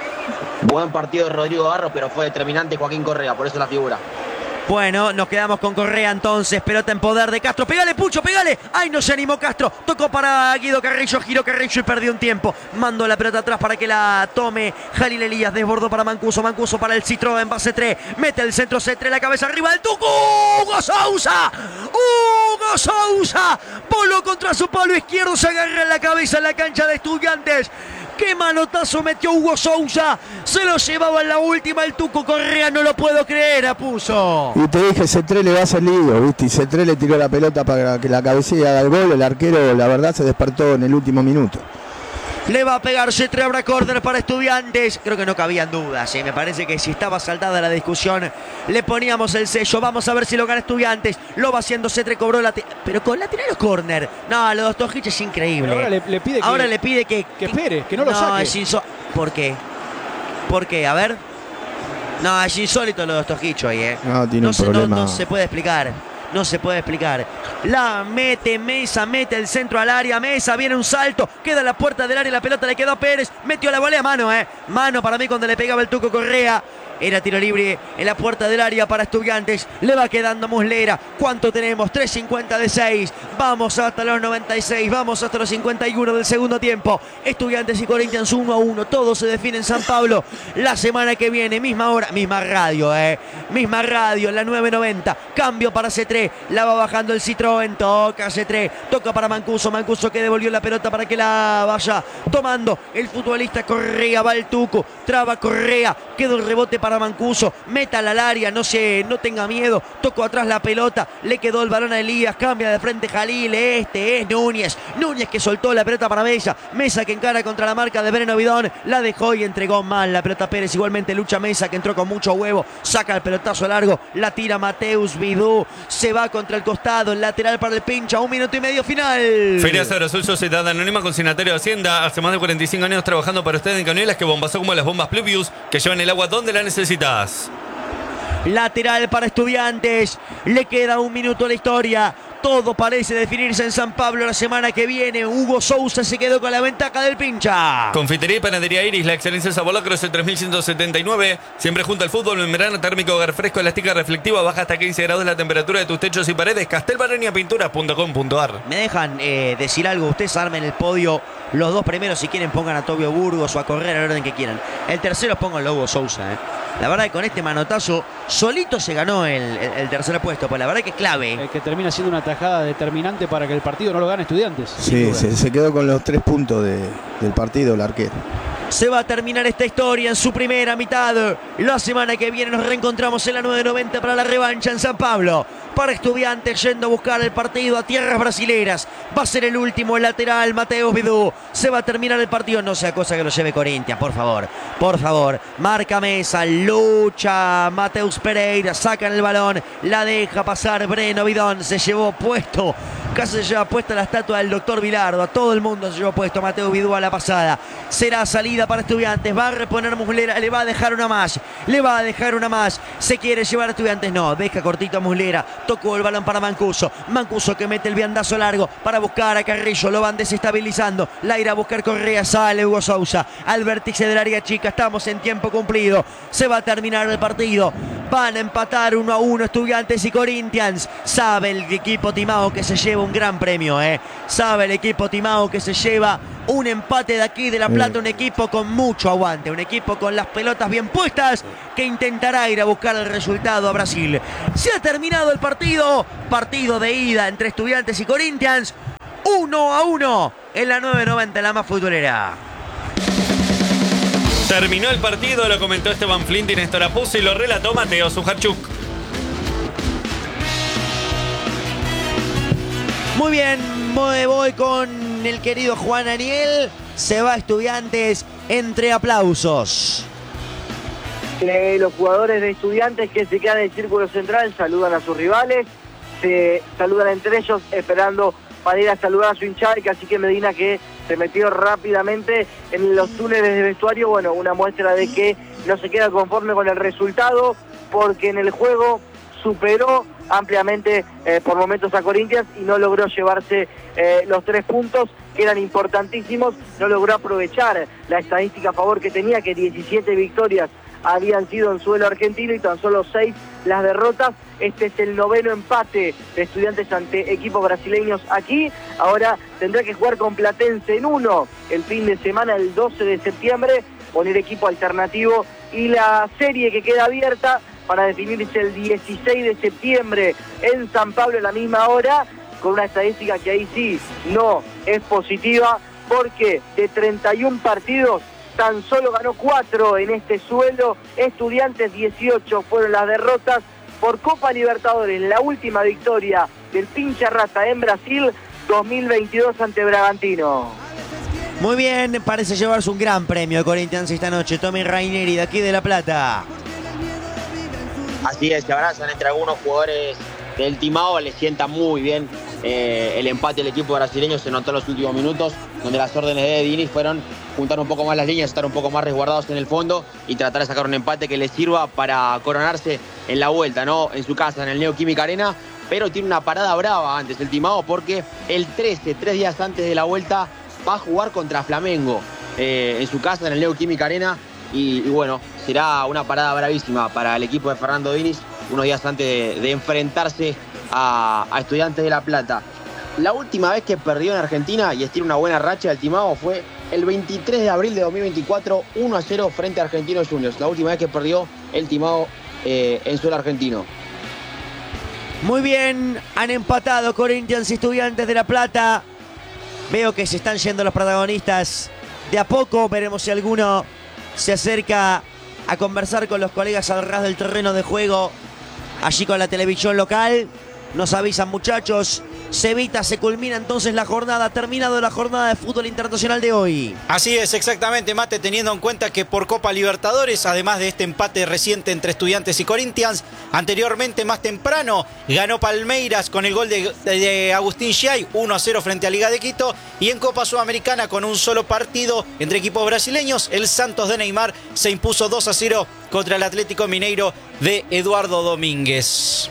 Buen partido de Rodrigo Garro, pero fue determinante Joaquín Correa, por eso la figura. Bueno, nos quedamos con Correa entonces, pelota en poder de Castro, pegale Pucho, pegale, ay no se animó Castro, tocó para Guido Carrillo, giró Carrillo y perdió un tiempo, mandó la pelota atrás para que la tome Jalil Elías, desbordó para Mancuso, Mancuso para el Citroën en base tres, mete el centro C tres, la cabeza arriba del Tuco, Hugo Sousa, Hugo Sousa, voló contra su palo izquierdo, se agarra en la cabeza en la cancha de Estudiantes. ¡Qué manotazo metió Hugo Sousa! Se lo llevaba en la última el Tuco Correa, no lo puedo creer, apuso. Y te dije, C tres le va a hacer lío, ¿viste? Y C tres le tiró la pelota para que la cabecilla haga el gol. El arquero, la verdad, se despertó en el último minuto. Le va a pegar C tres, habrá córner para Estudiantes. Creo que no cabían dudas, ¿eh? Me parece que si estaba saldada la discusión, le poníamos el sello. Vamos a ver si lo gana Estudiantes. Lo va haciendo C tres, cobró la... Pero con lateral o córner. No, los dos Tojic es increíble. Ahora le, le pide que, ahora le pide que... Que espere, que no lo saque. No, es insólito. ¿Por qué? ¿Por qué? A ver. No, es insólito lo de Tojic hoy, ¿eh? No, tiene no un se, problema. No, no se puede explicar. No se puede explicar. La mete Mesa, mete el centro al área. Mesa, viene un salto. Queda en la puerta del área. La pelota le quedó a Pérez. Metió la volea, mano, eh. Mano para mí cuando le pegaba el Tuco Correa. Era tiro libre en la puerta del área para Estudiantes. Le va quedando Muslera. ¿Cuánto tenemos? tres cincuenta de seis. Vamos hasta los noventa y seis. Vamos hasta los cincuenta y uno del segundo tiempo. Estudiantes y Corinthians uno a uno. Todo se define en San Pablo. La semana que viene, misma hora, misma radio, eh. Misma radio, en la nueve noventa. Cambio para C tres. La va bajando el Citroën. Toca C tres. Toca para Mancuso. Mancuso que devolvió la pelota para que la vaya tomando el futbolista Correa. Va el Tuco. Traba Correa. Quedó el rebote para para Mancuso, métala al área, no se, no tenga miedo, tocó atrás la pelota, le quedó el balón a Elías, cambia de frente Jalil, este es Núñez, Núñez que soltó la pelota para Mesa, Mesa que encara contra la marca de Breno Vidón, la dejó y entregó mal la pelota Pérez, igualmente lucha Mesa que entró con mucho huevo, saca el pelotazo largo, la tira Mateus Vidú, se va contra el costado, el lateral para el pincha, un minuto y medio final. Feria Azul, Sociedad Anónima, consignatario de Hacienda, hace más de cuarenta y cinco años trabajando para usted en Cañuelas, que bombazó como las bombas Pluvius, que llevan el agua donde la necesitas. Lateral para Estudiantes, le queda un minuto a la historia. Todo parece definirse en San Pablo la semana que viene. Hugo Sousa se quedó con la ventaja del pincha. Confitería y Panadería Iris, la excelencia en sabor lacros el tres mil ciento setenta y nueve. Siempre junto al fútbol, en verano térmico, hogar fresco, elástica reflectiva, baja hasta quince grados la temperatura de tus techos y paredes. castelbarenia pinturas punto com punto ar. Me dejan eh, decir algo. Ustedes armen el podio. Los dos primeros, si quieren, pongan a Tobio Burgos o a Correr al orden que quieran. El tercero pongo a Hugo Sousa. Eh. La verdad que con este manotazo solito se ganó el, el, el tercer puesto. Pues la verdad que es clave. Eh, que termina siendo una tajada determinante para que el partido no lo gane Estudiantes. Sí, se, se quedó con los tres puntos de, del partido el arquero. Se va a terminar esta historia en su primera mitad. La semana que viene nos reencontramos en la nueve noventa para la revancha en San Pablo. Para Estudiantes yendo a buscar el partido a tierras brasileras. Va a ser el último, el lateral, Mateus Vidú. Se va a terminar el partido. No sea cosa que lo lleve Corinthians, por favor. Por favor. Marca Mesa, lucha Mateus Pereira. Sacan el balón. La deja pasar Breno Vidón. Se llevó puesto. Casi se lleva puesta la estatua del doctor Vilardo. A todo el mundo se llevó puesto Mateus Vidú a la pasada. Será salida para Estudiantes. Va a reponer Muslera. Le va a dejar una más. Le va a dejar una más. Se quiere llevar a Estudiantes. No, deja cortito a Muslera. Tocó el balón para Mancuso. Mancuso que mete el viandazo largo para buscar a Carrillo. Lo van desestabilizando. La irá a buscar Correa. Sale Hugo Sousa al vértice del área chica. Estamos en tiempo cumplido. Se va a terminar el partido. Van a empatar uno a uno Estudiantes y Corinthians. Sabe el equipo timao que se lleva un gran premio, ¿eh? Sabe el equipo timao que se lleva un empate de aquí de La Plata. Un equipo con mucho aguante. Un equipo con las pelotas bien puestas que intentará ir a buscar el resultado a Brasil. Se ha terminado el partido. Partido de ida entre Estudiantes y Corinthians. uno a uno en la nueve noventa, la más futbolera. Terminó el partido, lo comentó Esteban Flint y Néstor Apuzzi y lo relató Mateo Sujarchuk. Muy bien, me voy con el querido Juan Aniel. Se va Estudiantes entre aplausos. Eh, los jugadores de Estudiantes que se quedan en el círculo central saludan a sus rivales, se saludan entre ellos esperando para ir a saludar a su hinchada, y Cacique Medina, que se metió rápidamente en los túneles de vestuario. Bueno, una muestra de que no se queda conforme con el resultado, porque en el juego superó ampliamente eh, por momentos a Corinthians y no logró llevarse eh, los tres puntos que eran importantísimos. No logró aprovechar la estadística a favor que tenía, que diecisiete victorias habían sido en suelo argentino y tan solo seis las derrotas. Este es el noveno empate de Estudiantes ante equipos brasileños aquí. Ahora tendrá que jugar con Platense en uno el fin de semana, el doce de septiembre, poner equipo alternativo, y la serie que queda abierta para definirse el dieciséis de septiembre en San Pablo a la misma hora, con una estadística que ahí sí no es positiva, porque de treinta y un partidos tan solo ganó cuatro en este suelo. Estudiantes dieciocho fueron las derrotas. Por Copa Libertadores, la última victoria del pincha rata en Brasil, dos mil veintidós ante Bragantino. Muy bien, parece llevarse un gran premio de Corinthians esta noche. Tommy Raineri de aquí de La Plata. Así es, se abrazan entre algunos jugadores del Timao, le sienta muy bien eh, el empate del equipo brasileño. Se notó en los últimos minutos, donde las órdenes de Diniz fueron juntar un poco más las líneas, estar un poco más resguardados en el fondo y tratar de sacar un empate que les sirva para coronarse en la vuelta, ¿no? En su casa, en el Neoquímica Arena, pero tiene una parada brava antes el Timao, porque el trece, tres días antes de la vuelta, va a jugar contra Flamengo eh, en su casa, en el Neoquímica Arena, y, y bueno, será una parada bravísima para el equipo de Fernando Diniz, unos días antes de, de enfrentarse a, a Estudiantes de La Plata. La última vez que perdió en Argentina y estira una buena racha del Timao fue el veintitrés de abril de dos mil veinticuatro, uno a cero frente a Argentinos Juniors. La última vez que perdió el Timao eh, en suelo argentino. Muy bien, han empatado Corinthians y Estudiantes de La Plata. Veo que se están yendo los protagonistas de a poco. Veremos si alguno se acerca a conversar con los colegas al ras del terreno de juego, allí con la televisión local. Nos avisan, muchachos. Cevita, se culmina entonces la jornada, ha terminado la jornada de fútbol internacional de hoy. Así es, exactamente, Mate, teniendo en cuenta que por Copa Libertadores, además de este empate reciente entre Estudiantes y Corinthians, anteriormente, más temprano, ganó Palmeiras con el gol de, de Agustín Giai, uno a cero frente a Liga de Quito, y en Copa Sudamericana, con un solo partido entre equipos brasileños, el Santos de Neymar se impuso dos a cero contra el Atlético Mineiro de Eduardo Domínguez.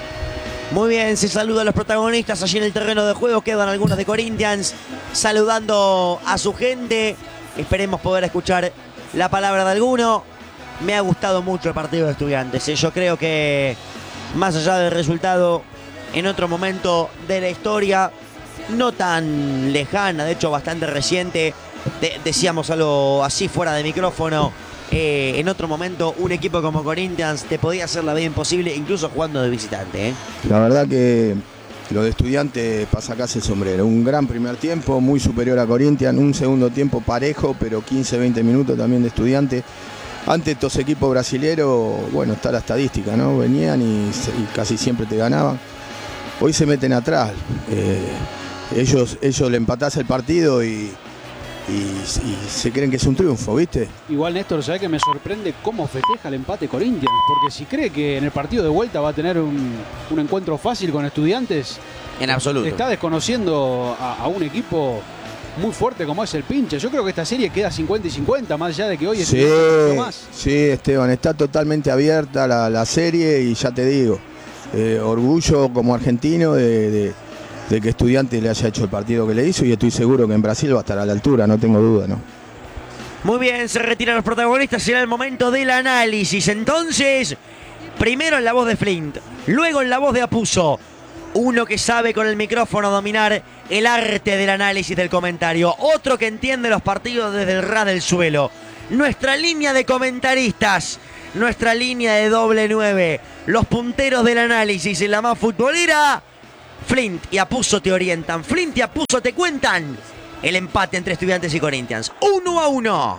Muy bien, se saluda a los protagonistas allí en el terreno de juego. Quedan algunos de Corinthians saludando a su gente. Esperemos poder escuchar la palabra de alguno. Me ha gustado mucho el partido de Estudiantes. Yo creo que, más allá del resultado, en otro momento de la historia, no tan lejana, de hecho bastante reciente, de- decíamos algo así fuera de micrófono, eh, en otro momento un equipo como Corinthians te podía hacer la vida imposible, incluso jugando de visitante, ¿eh? La verdad que lo de Estudiantes pasa casi el sombrero. Un gran primer tiempo, muy superior a Corinthians. Un segundo tiempo parejo, pero quince, veinte minutos también de Estudiantes. Ante estos equipos brasileros, bueno, está la estadística, ¿no? Venían y, se- y casi siempre te ganaban. Hoy se meten atrás. Eh, ellos, ellos le empatás el partido y, y- y se creen que es un triunfo, ¿viste? Igual, Néstor, ¿sabés que me sorprende cómo festeja el empate Corinthians? Porque si cree que en el partido de vuelta va a tener un, un encuentro fácil con Estudiantes, En absoluto. está desconociendo a, a un equipo muy fuerte como es el Pinche. Yo creo que esta serie queda cincuenta y cincuenta, más allá de que hoy es Sí, un poquito más. sí, Esteban, está totalmente abierta la, la serie y ya te digo, eh, orgullo como argentino de, de, de que Estudiantes le haya hecho el partido que le hizo y estoy seguro que en Brasil va a estar a la altura, no tengo duda, ¿no? Muy bien, se retiran los protagonistas, será el momento del análisis. Entonces, primero en la voz de Flint, luego en la voz de Apuzzo. Uno que sabe con el micrófono dominar el arte del análisis del comentario. Otro que entiende los partidos desde el ras del suelo. Nuestra línea de comentaristas, nuestra línea de doble nueve. Los punteros del análisis en la más futbolera. Flint y Apuzzo te orientan. Flint y Apuzzo te cuentan el empate entre Estudiantes y Corinthians. Uno a uno.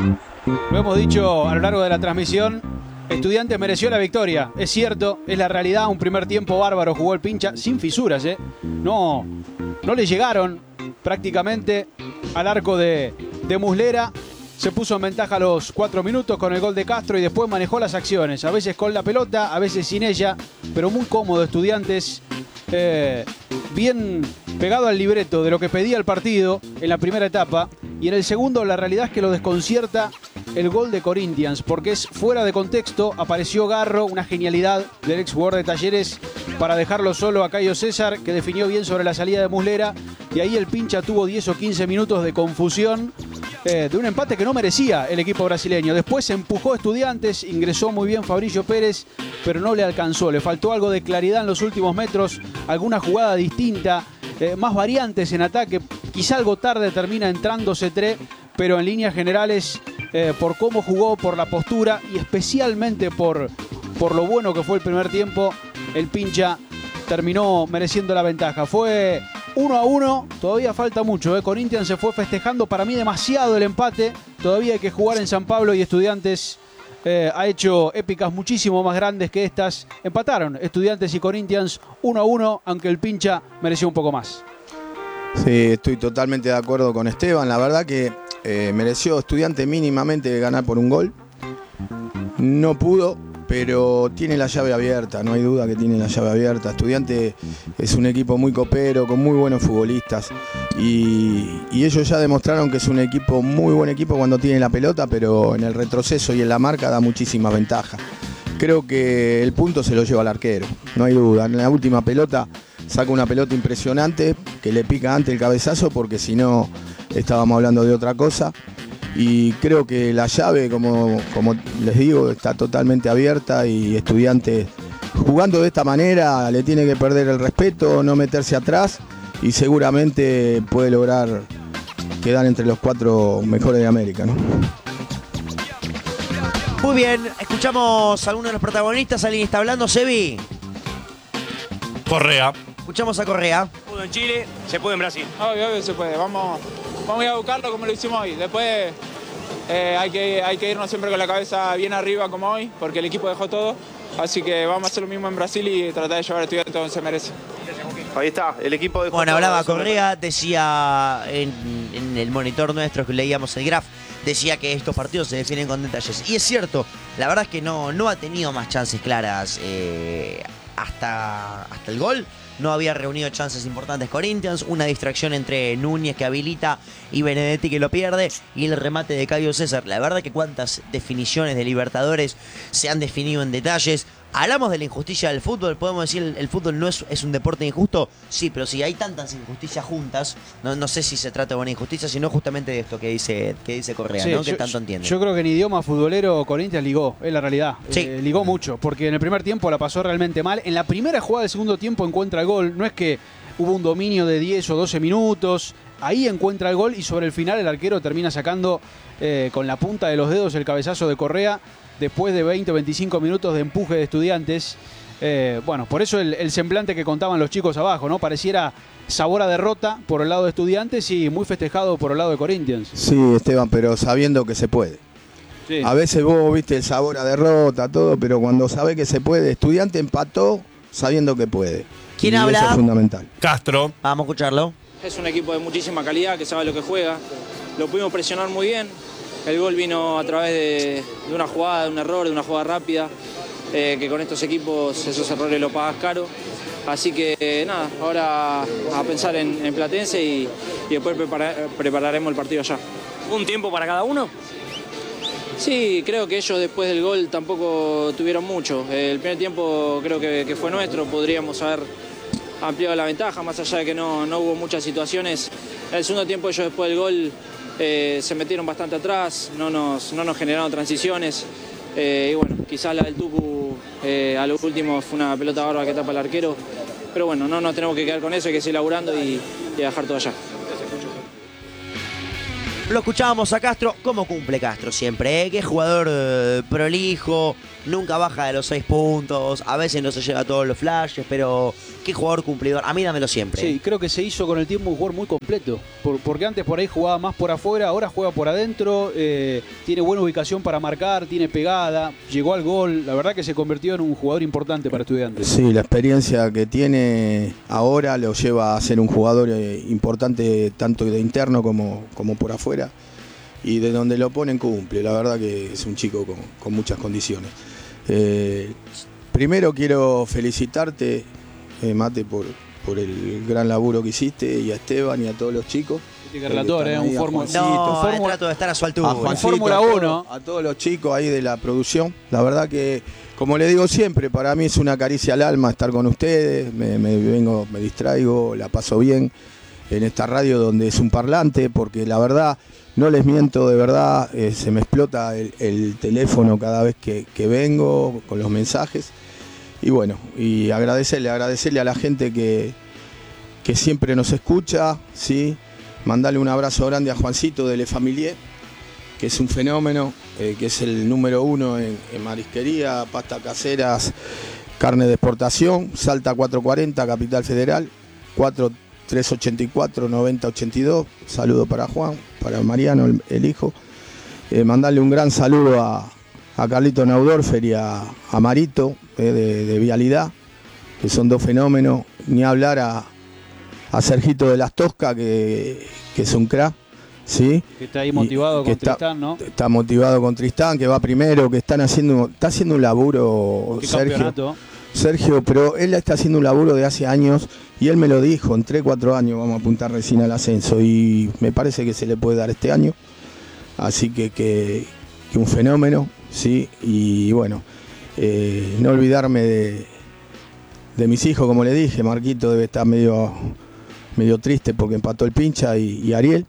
Lo hemos dicho a lo largo de la transmisión. Estudiantes mereció la victoria, es cierto, es la realidad. Un primer tiempo bárbaro jugó el Pincha, sin fisuras, ¿eh? No, no le llegaron prácticamente al arco de, de Muslera. Se puso en ventaja a los cuatro minutos con el gol de Castro y después manejó las acciones. A veces con la pelota, a veces sin ella, pero muy cómodo Estudiantes. Eh, bien pegado al libreto de lo que pedía el partido en la primera etapa. Y en el segundo la realidad es que lo desconcierta el gol de Corinthians, porque es fuera de contexto. Apareció Garro, una genialidad del ex jugador de Talleres para dejarlo solo a Caio César, que definió bien sobre la salida de Muslera. Y ahí el Pincha tuvo diez o quince minutos de confusión, eh, de un empate que no merecía el equipo brasileño. Después empujó Estudiantes, ingresó muy bien Fabricio Pérez, pero no le alcanzó. Le faltó algo de claridad en los últimos metros, alguna jugada distinta, eh, más variantes en ataque. Quizá algo tarde termina entrando Cetré, pero en líneas generales, eh, por cómo jugó, por la postura y especialmente por, por lo bueno que fue el primer tiempo, el Pincha terminó mereciendo la ventaja. Fue uno a uno, todavía falta mucho, ¿eh? Corinthians se fue festejando, para mí demasiado el empate. Todavía hay que jugar en San Pablo y Estudiantes eh, ha hecho épicas muchísimo más grandes que estas. Empataron Estudiantes y Corinthians uno a uno, aunque el Pincha mereció un poco más. Sí, estoy totalmente de acuerdo con Esteban. La verdad que eh, mereció Estudiantes mínimamente ganar por un gol. No pudo, pero tiene la llave abierta, no hay duda que tiene la llave abierta. Estudiantes es un equipo muy copero, con muy buenos futbolistas. Y, y ellos ya demostraron que es un equipo, muy buen equipo cuando tiene la pelota, pero en el retroceso y en la marca da muchísima ventaja. Creo que el punto se lo lleva al arquero, no hay duda. En la última pelota saca una pelota impresionante que le pica antes el cabezazo, porque si no estábamos hablando de otra cosa. Y creo que la llave, como, como les digo, está totalmente abierta y Estudiantes jugando de esta manera le tiene que perder el respeto, no meterse atrás y seguramente puede lograr quedar entre los cuatro mejores de América, ¿no? Muy bien, escuchamos a alguno de los protagonistas. ¿Alguien está hablando? Sebi. Correa. Escuchamos a Correa. Pudo en Chile, se puede en Brasil. Obvio, obvio se puede. Vamos, vamos a ir a buscarlo como lo hicimos hoy. Después eh, hay, que, hay que irnos siempre con la cabeza bien arriba como hoy, porque el equipo dejó todo. Así que vamos a hacer lo mismo en Brasil y tratar de llevar a Estudiantes donde se merece. Ahí está, el equipo dejó Bueno, todo. hablaba Correa, decía en, en el monitor nuestro que leíamos el graph, decía que estos partidos se definen con detalles. Y es cierto, la verdad es que no, no ha tenido más chances claras eh, hasta, hasta el gol. No había reunido chances importantes Corinthians. Una distracción entre Núñez que habilita y Benedetti que lo pierde. Y el remate de Caio César. La verdad que cuántas definiciones de Libertadores se han definido en detalles. Hablamos de la injusticia del fútbol. Podemos decir el, el fútbol no es, es un deporte injusto. Sí, pero si hay tantas injusticias juntas, no, no sé si se trata de una injusticia, sino justamente de esto que dice, que dice Correa, Sí, ¿no? Que yo, tanto entiende. Yo creo que en idioma futbolero Corinthians ligó, es la realidad. Sí. Eh, ligó mucho, porque en el primer tiempo la pasó realmente mal. En la primera jugada del segundo tiempo encuentra el gol. No es que hubo un dominio de diez o doce minutos. Ahí encuentra el gol y sobre el final el arquero termina sacando eh, con la punta de los dedos el cabezazo de Correa después de veinte o veinticinco minutos de empuje de Estudiantes. Eh, bueno, por eso el, el semblante que contaban los chicos abajo, ¿no? Pareciera sabor a derrota por el lado de Estudiantes y muy festejado por el lado de Corinthians. Sí, Esteban, pero sabiendo que se puede. Sí. A veces vos viste el sabor a derrota, todo, pero cuando sabe que se puede, Estudiante empató sabiendo que puede. ¿Quién y habla? Eso es fundamental. Castro. Vamos a escucharlo. Es un equipo de muchísima calidad que sabe lo que juega. Lo pudimos presionar muy bien. El gol vino a través de, de una jugada, de un error, de una jugada rápida. Eh, que con estos equipos esos errores lo pagas caro. Así que eh, nada, ahora a pensar en, en Platense y, y después prepara, prepararemos el partido allá. ¿Un tiempo para cada uno? Sí, creo que ellos después del gol tampoco tuvieron mucho. El primer tiempo creo que, que fue nuestro, podríamos haber ampliado la ventaja, más allá de que no, no hubo muchas situaciones. El segundo tiempo ellos después del gol eh, se metieron bastante atrás, no nos, no nos generaron transiciones. Eh, y bueno, quizás la del Tucu eh, a lo último fue una pelota barba que tapa el arquero. Pero bueno, no nos tenemos que quedar con eso, hay que seguir laburando y, y dejar todo allá. Lo escuchábamos a Castro, cómo cumple Castro siempre, ¿eh? Qué jugador eh, prolijo, nunca baja de los seis puntos, a veces no se lleva todos los flashes, pero qué jugador cumplidor, a mí dámelo siempre. Sí, creo que se hizo con el tiempo un jugador muy completo, por, porque antes por ahí jugaba más por afuera, ahora juega por adentro, eh, tiene buena ubicación para marcar, tiene pegada, llegó al gol, la verdad que se convirtió en un jugador importante para Estudiantes. Sí, la experiencia que tiene ahora lo lleva a ser un jugador eh, importante tanto de interno como, como por afuera. Y de donde lo ponen cumple, la verdad que es un chico con, con muchas condiciones. Eh, primero quiero felicitarte, eh, Mate, por, por el gran laburo que hiciste, y a Esteban y a todos los chicos. Este relator, eh, un fórmula. No, eh, trato de estar a su altura. A Juancito, Fórmula uno. A todos los chicos ahí de la producción. La verdad que, como le digo siempre, para mí es una caricia al alma estar con ustedes. Me, me vengo, me distraigo, la paso bien en esta radio donde es un parlante, porque la verdad, no les miento, de verdad, eh, se me explota el, el teléfono cada vez que, que vengo con los mensajes. Y bueno, y agradecerle, agradecerle a la gente que, que siempre nos escucha, ¿sí? Mandarle un abrazo grande a Juancito de Le Familier, que es un fenómeno, eh, que es el número uno en, en marisquería, pasta caseras, carne de exportación, Salta cuatrocientos cuarenta, Capital Federal, cuatro tres ochenta y cuatro, noventa ochenta y dos. Saludo para Juan, para Mariano, el, el hijo. Eh, mandarle un gran saludo a, a Carlito Naudorfer y a, a Marito, eh, de, de Vialidad, que son dos fenómenos. Ni hablar a, a Sergito de las Toscas, que, que es un crack, ¿sí? Que está ahí motivado y, con está, Tristán, ¿no? Está motivado con Tristán, que va primero, que están haciendo, está haciendo un laburo, ¿Qué Sergio. campeonato? Sergio, pero él está haciendo un laburo de hace años y él me lo dijo, en tres, cuatro años vamos a apuntar recién al ascenso, y me parece que se le puede dar este año, así que, que, que un fenómeno, ¿sí? Y bueno, eh, no olvidarme de, de mis hijos, como le dije. Marquito debe estar medio, medio triste porque empató el Pincha, y, y Ariel,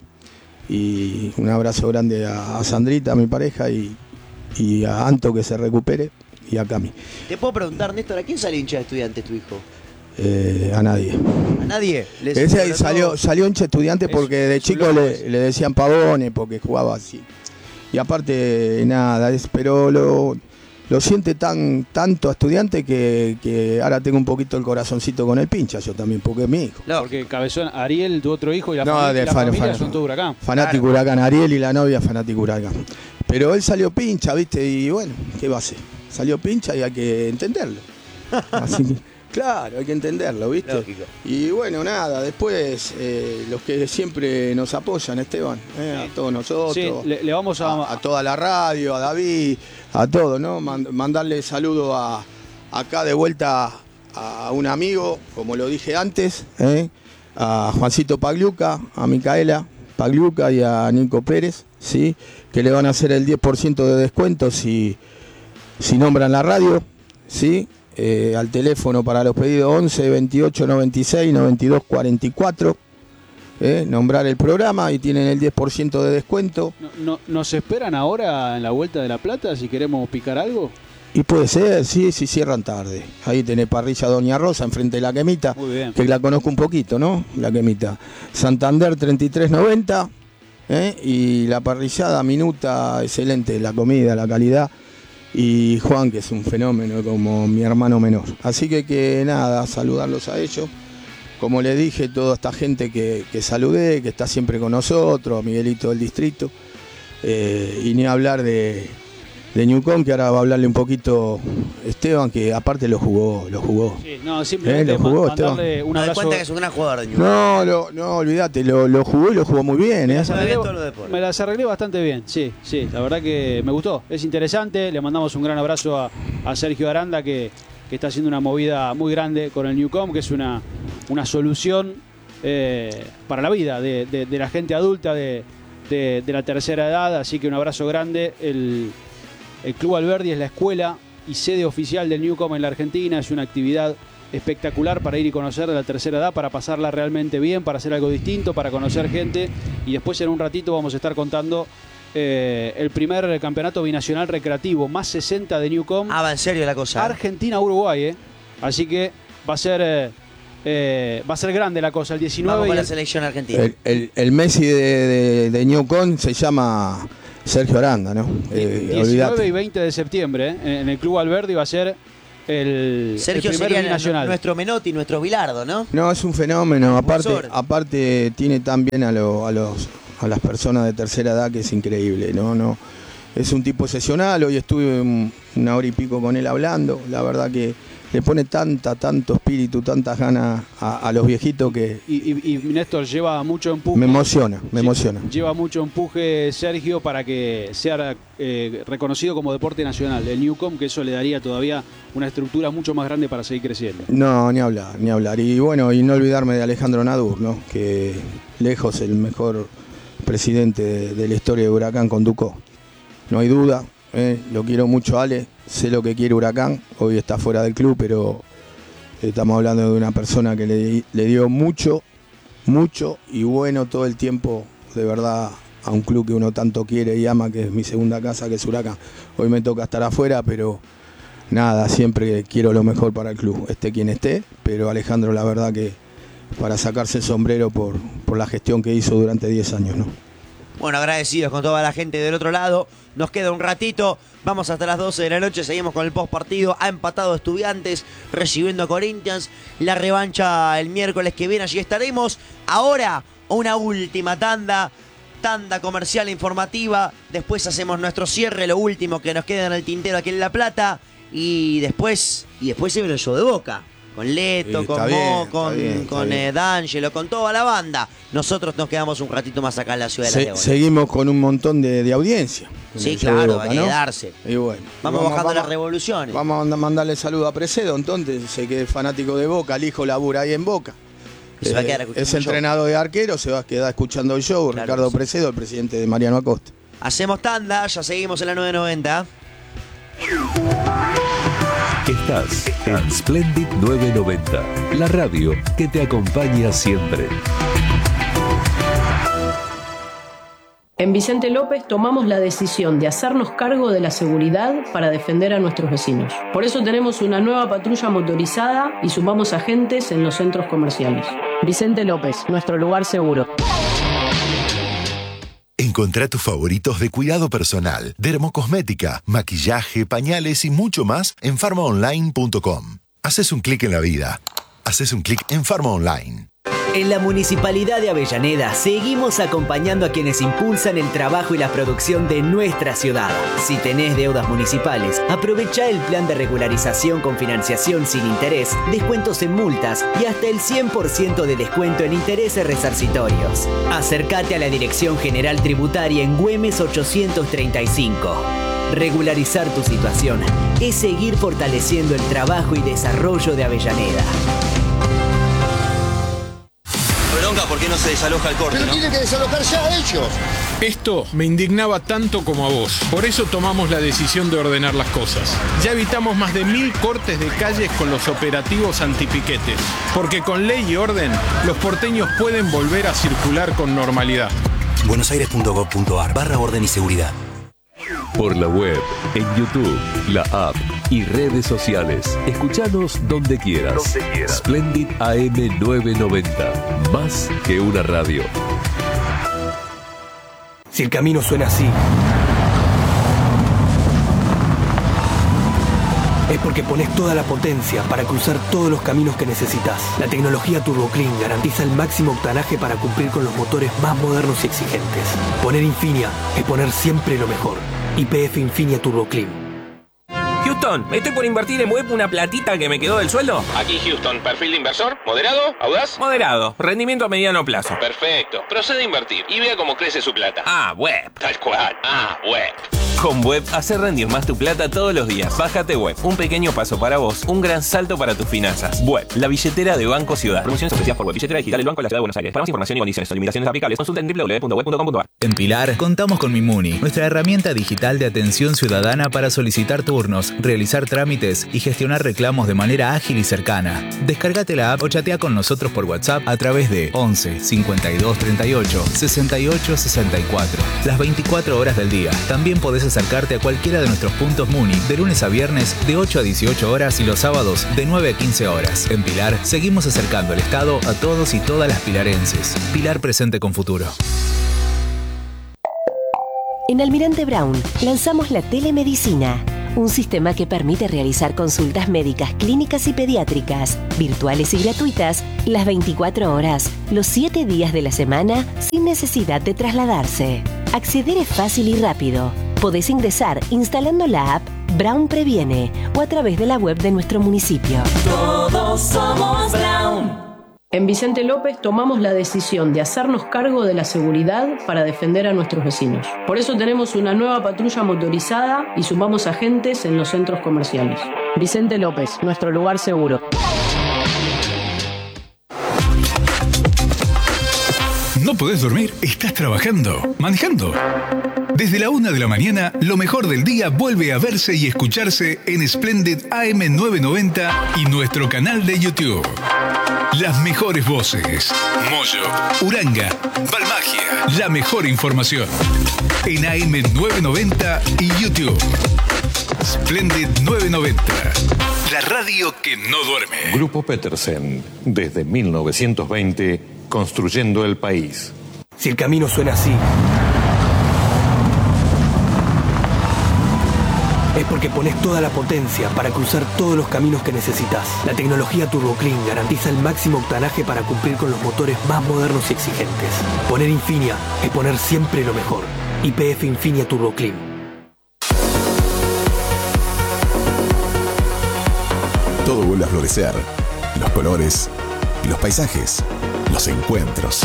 y un abrazo grande a, a Sandrita, mi pareja, y, y a Anto, que se recupere, y a Cami. Te puedo preguntar, Néstor, ¿a quién salió hincha de Estudiantes tu hijo? Eh, a nadie. ¿A nadie? ¿Les Ese ahí salió, salió hincha Estudiantes porque de chico le, le decían pavones porque jugaba así. Y aparte, nada, es, pero lo, lo siente tan tanto a Estudiantes que, que ahora tengo un poquito el corazoncito con el Pincha, yo también, porque es mi hijo. No, porque Cabezón, Ariel, tu otro hijo, y la No, familia, de la fan- familia fan- son todo Huracán. Fanático Claro. Huracán, Ariel y la novia fanático Huracán. Pero él salió Pincha, ¿viste? Y bueno, ¿qué va a hacer? Salió Pincha y hay que entenderlo. Así que, claro, hay que entenderlo, ¿viste? Lógico. Y bueno, nada, después eh, los que siempre nos apoyan, Esteban, eh, a todos nosotros, Sí, le, le vamos a, a, a toda la radio, a David, a todos, ¿no? Man- mandarle saludo a, acá de vuelta a un amigo, como lo dije antes, ¿eh? A Juancito Pagliuca, a Micaela Pagliuca y a Nico Pérez, ¿sí? Que le van a hacer el diez por ciento de descuento si, si nombran la radio, ¿sí? Eh, al teléfono para los pedidos once, veintiocho, noventa y seis, noventa y dos, cuarenta y cuatro. Eh, nombrar el programa y tienen el diez por ciento de descuento. no, no- ¿Nos esperan ahora en la Vuelta de la Plata si queremos picar algo? Y puede ser, sí, si cierran tarde. Ahí tenés parrilla Doña Rosa, enfrente de la Quemita, Muy bien. que la conozco un poquito, ¿no? La Quemita. Santander treinta y tres noventa, ¿eh? Y la parrillada minuta, excelente, la comida, la calidad. Y Juan, que es un fenómeno como mi hermano menor. Así que, que nada, saludarlos a ellos. Como le dije, toda esta gente que, que saludé, que está siempre con nosotros, Miguelito del Distrito. Eh, y ni hablar de, de Newcom, que ahora va a hablarle un poquito Esteban, que aparte lo jugó, lo jugó. Sí, no, simplemente Eh, lo jugó, ma- mandarle un Me doy abrazo. cuenta que es un gran jugador de Newell's. No, lo, no, olvídate, lo, lo jugó y lo jugó muy bien, Me ¿eh? las, arreglé, Sabe todos los deportes. me las arreglé bastante bien, sí, sí, la verdad que me gustó, es interesante, le mandamos un gran abrazo a, a Sergio Aranda que, que está haciendo una movida muy grande con el Newcom, que es una, una solución eh, para la vida de, de- de la gente adulta, de, de, de la tercera edad, así que un abrazo grande. El, el Club Alberdi es la escuela y sede oficial del Newcom en la Argentina, es una actividad espectacular para ir y conocer de la tercera edad, para pasarla realmente bien, para hacer algo distinto, para conocer gente, y después en un ratito vamos a estar contando eh, el primer campeonato binacional recreativo, más sesenta de Newcom. Ah, va en serio la cosa. Argentina-Uruguay, ¿eh? Así que va a ser eh, eh, va a ser grande la cosa, el diecinueve. Vamos con y la el, selección argentina. El, el, el Messi de, de, de Newcom se llama Sergio Aranda, ¿no? Eh, diecinueve olvidate. y veinte de septiembre, ¿eh? En el Club Alberdi va a ser el, Sergio el primer sería binacional. nuestro Menotti, nuestro Bilardo, ¿no? No, es un fenómeno. Aparte, Profesor. aparte tiene también a, lo- a, los, a las personas de tercera edad que es increíble, ¿no? No, es un tipo excepcional. Hoy estuve un- una hora y pico con él hablando. La verdad que le pone tanta, tanto espíritu, tantas ganas a, a los viejitos que Y, y, y Néstor lleva mucho empuje. me emociona, me Sí, emociona. Lleva mucho empuje Sergio para que sea eh, reconocido como deporte nacional. El Newcom, que eso le daría todavía una estructura mucho más grande para seguir creciendo. No, ni hablar, ni hablar. Y bueno, y no olvidarme de Alejandro Nadur, ¿no? Que lejos el mejor presidente de, de la historia de Huracán conducó. No hay duda, ¿eh? Lo quiero mucho, Ale, sé lo que quiere Huracán, hoy está fuera del club, pero estamos hablando de una persona que le, le dio mucho, mucho y bueno todo el tiempo, de verdad, a un club que uno tanto quiere y ama, que es mi segunda casa, que es Huracán. Hoy me toca estar afuera, pero nada, siempre quiero lo mejor para el club, esté quien esté, pero Alejandro, la verdad que para sacarse el sombrero por, por la gestión que hizo durante diez años, ¿no? Bueno, agradecidos con toda la gente del otro lado. Nos queda un ratito. Vamos hasta las doce de la noche. Seguimos con el post partido. Ha empatado Estudiantes recibiendo a Corinthians. La revancha el miércoles que viene. Allí estaremos. Ahora una última tanda. Tanda comercial informativa. Después hacemos nuestro cierre. Lo último que nos queda en el tintero aquí en La Plata. Y después, y después se viene el show de Boca. Con Leto, Sí, con está bien, Mo, está con, bien, está con bien. eh, D'Angelo, con toda la banda. Nosotros nos quedamos un ratito más acá en la ciudad de Se- La Leones. seguimos con un montón de, de audiencia. en Sí, el show de claro, Boca, hay que ¿no? darse. Y bueno, Vamos, bajando las revoluciones. Vamos a manda- mandarle saludo a Precedo, entonces, sé que es fanático de Boca, el hijo labura ahí en Boca. Y se va a Eh, quedar escuchando es el show. entrenador de arquero, se va a quedar escuchando el show. Claro Ricardo que sí. Precedo, el presidente de Mariano Acosta. Hacemos tanda, ya seguimos en la nueve noventa. Estás en Splendid nueve noventa, la radio que te acompaña siempre. En Vicente López tomamos la decisión de hacernos cargo de la seguridad para defender a nuestros vecinos. Por eso tenemos una nueva patrulla motorizada y sumamos agentes en los centros comerciales. Vicente López, nuestro lugar seguro. Encontrá tus favoritos de cuidado personal, dermocosmética, maquillaje, pañales y mucho más en farma online punto com. Haces un clic en la vida. Haces un clic en Farma Online. En la Municipalidad de Avellaneda seguimos acompañando a quienes impulsan el trabajo y la producción de nuestra ciudad. Si tenés deudas municipales, aprovecha el plan de regularización con financiación sin interés, descuentos en multas y hasta el cien por ciento de descuento en intereses resarcitorios. Acércate a la Dirección General Tributaria en Güemes ochocientos treinta y cinco. Regularizar tu situación es seguir fortaleciendo el trabajo y desarrollo de Avellaneda. Bronca, ¿por qué no se desaloja el corte? Pero ¿no? tienen que desalojar ya ellos. Esto me indignaba tanto como a vos. Por eso tomamos la decisión de ordenar las cosas. Ya evitamos más de mil cortes de calles con los operativos antipiquetes. Porque con ley y orden, los porteños pueden volver a circular con normalidad. buenosaires punto gov punto ar barra orden y seguridad. Por la web, en YouTube, la app y redes sociales. Escuchanos donde quieras. Donde quieras. Splendid A M nueve noventa. Más que una radio. Si el camino suena así, es porque pones toda la potencia para cruzar todos los caminos que necesitas. La tecnología Turbo Clean garantiza el máximo octanaje para cumplir con los motores más modernos y exigentes. Poner Infinia es poner siempre lo mejor. Y P F Infinia Turbo Clean. Houston, estoy por invertir en web una platita que me quedó del sueldo. Aquí Houston, perfil de inversor, moderado, audaz. Moderado, rendimiento a mediano plazo. Perfecto, procede a invertir y vea cómo crece su plata. Ah, web. Tal cual, ah, web. Con Web, hacer rendir más tu plata todos los días. Bájate Web, un pequeño paso para vos, un gran salto para tus finanzas. Web, la billetera de Banco Ciudad. Promociones ofrecidas por Web, billetera digital del Banco de la Ciudad de Buenos Aires. Para más información y condiciones o limitaciones aplicables, consulta en doble u doble u doble u punto web punto com punto a r. En Pilar, contamos con Mimuni, nuestra herramienta digital de atención ciudadana para solicitar turnos, realizar trámites y gestionar reclamos de manera ágil y cercana. Descárgate la app o chatea con nosotros por WhatsApp a través de once cincuenta y dos treinta y ocho sesenta y ocho sesenta y cuatro. Las veinticuatro horas del día. También podés acercarte a cualquiera de nuestros puntos Muni de lunes a viernes de ocho a dieciocho horas y los sábados de nueve a quince horas. En Pilar, seguimos acercando el Estado a todos y todas las pilarenses. Pilar presente con futuro. En Almirante Brown lanzamos la telemedicina, un sistema que permite realizar consultas médicas, clínicas y pediátricas, virtuales y gratuitas, las veinticuatro horas, los siete días de la semana, sin necesidad de trasladarse. Acceder es fácil y rápido. Podés ingresar instalando la app Brown Previene o a través de la web de nuestro municipio. Todos somos Brown. En Vicente López tomamos la decisión de hacernos cargo de la seguridad para defender a nuestros vecinos. Por eso tenemos una nueva patrulla motorizada y sumamos agentes en los centros comerciales. Vicente López, nuestro lugar seguro. ¿No podés dormir? ¿Estás trabajando? ¿Manejando? Desde la una de la mañana, lo mejor del día vuelve a verse y escucharse en Splendid A M novecientos noventa y nuestro canal de YouTube. Las mejores voces. Moyo, Uranga, Balmagia. La mejor información. En A M novecientos noventa y YouTube. Splendid novecientos noventa. La radio que no duerme. Grupo Petersen. Desde mil novecientos veinte, construyendo el país. Si el camino suena así, es porque pones toda la potencia para cruzar todos los caminos que necesitas. La tecnología Turbo Clean garantiza el máximo octanaje para cumplir con los motores más modernos y exigentes. Poner Infinia es poner siempre lo mejor. Y P F Infinia Turbo Clean. Todo vuelve a florecer. Los colores, los paisajes, los encuentros.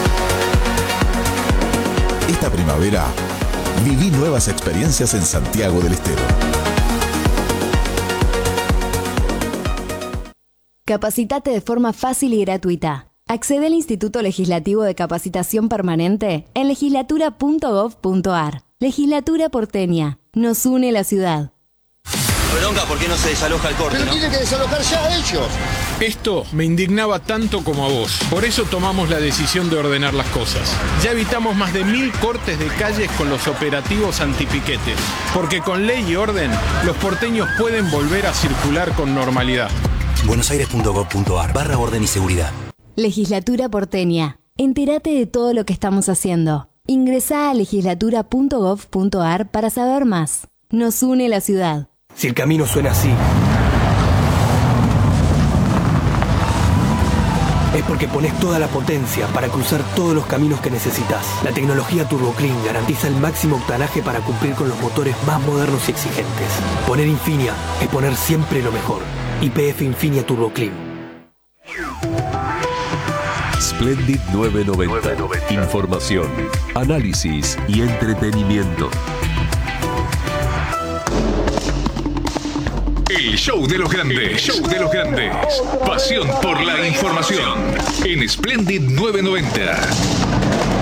Esta primavera, viví nuevas experiencias en Santiago del Estero. Capacitate de forma fácil y gratuita. Accede al Instituto Legislativo de Capacitación Permanente en legislatura punto gov punto a r. Legislatura porteña. Nos une la ciudad. Bronca, ¿por qué no se desaloja el corte? Pero ¿no? tienen que desalojar ya ellos. Esto me indignaba tanto como a vos. Por eso tomamos la decisión de ordenar las cosas. Ya evitamos más de mil cortes de calles con los operativos antipiquetes. Porque con ley y orden, los porteños pueden volver a circular con normalidad. buenosaires punto gov punto a r barra orden y seguridad. Legislatura porteña. Entérate de todo lo que estamos haciendo. Ingresá a legislatura punto gov punto a r para saber más. Nos une la ciudad. Si el camino suena así, es porque pones toda la potencia para cruzar todos los caminos que necesitas. La tecnología Turbo Clean garantiza el máximo octanaje para cumplir con los motores más modernos y exigentes. Poner Infinia es poner siempre lo mejor. Y P F Infinia Turbo Clean. Splendid novecientos noventa. Información, análisis y entretenimiento. El show de los grandes. Show de los grandes. Pasión por la información. En Splendid novecientos noventa.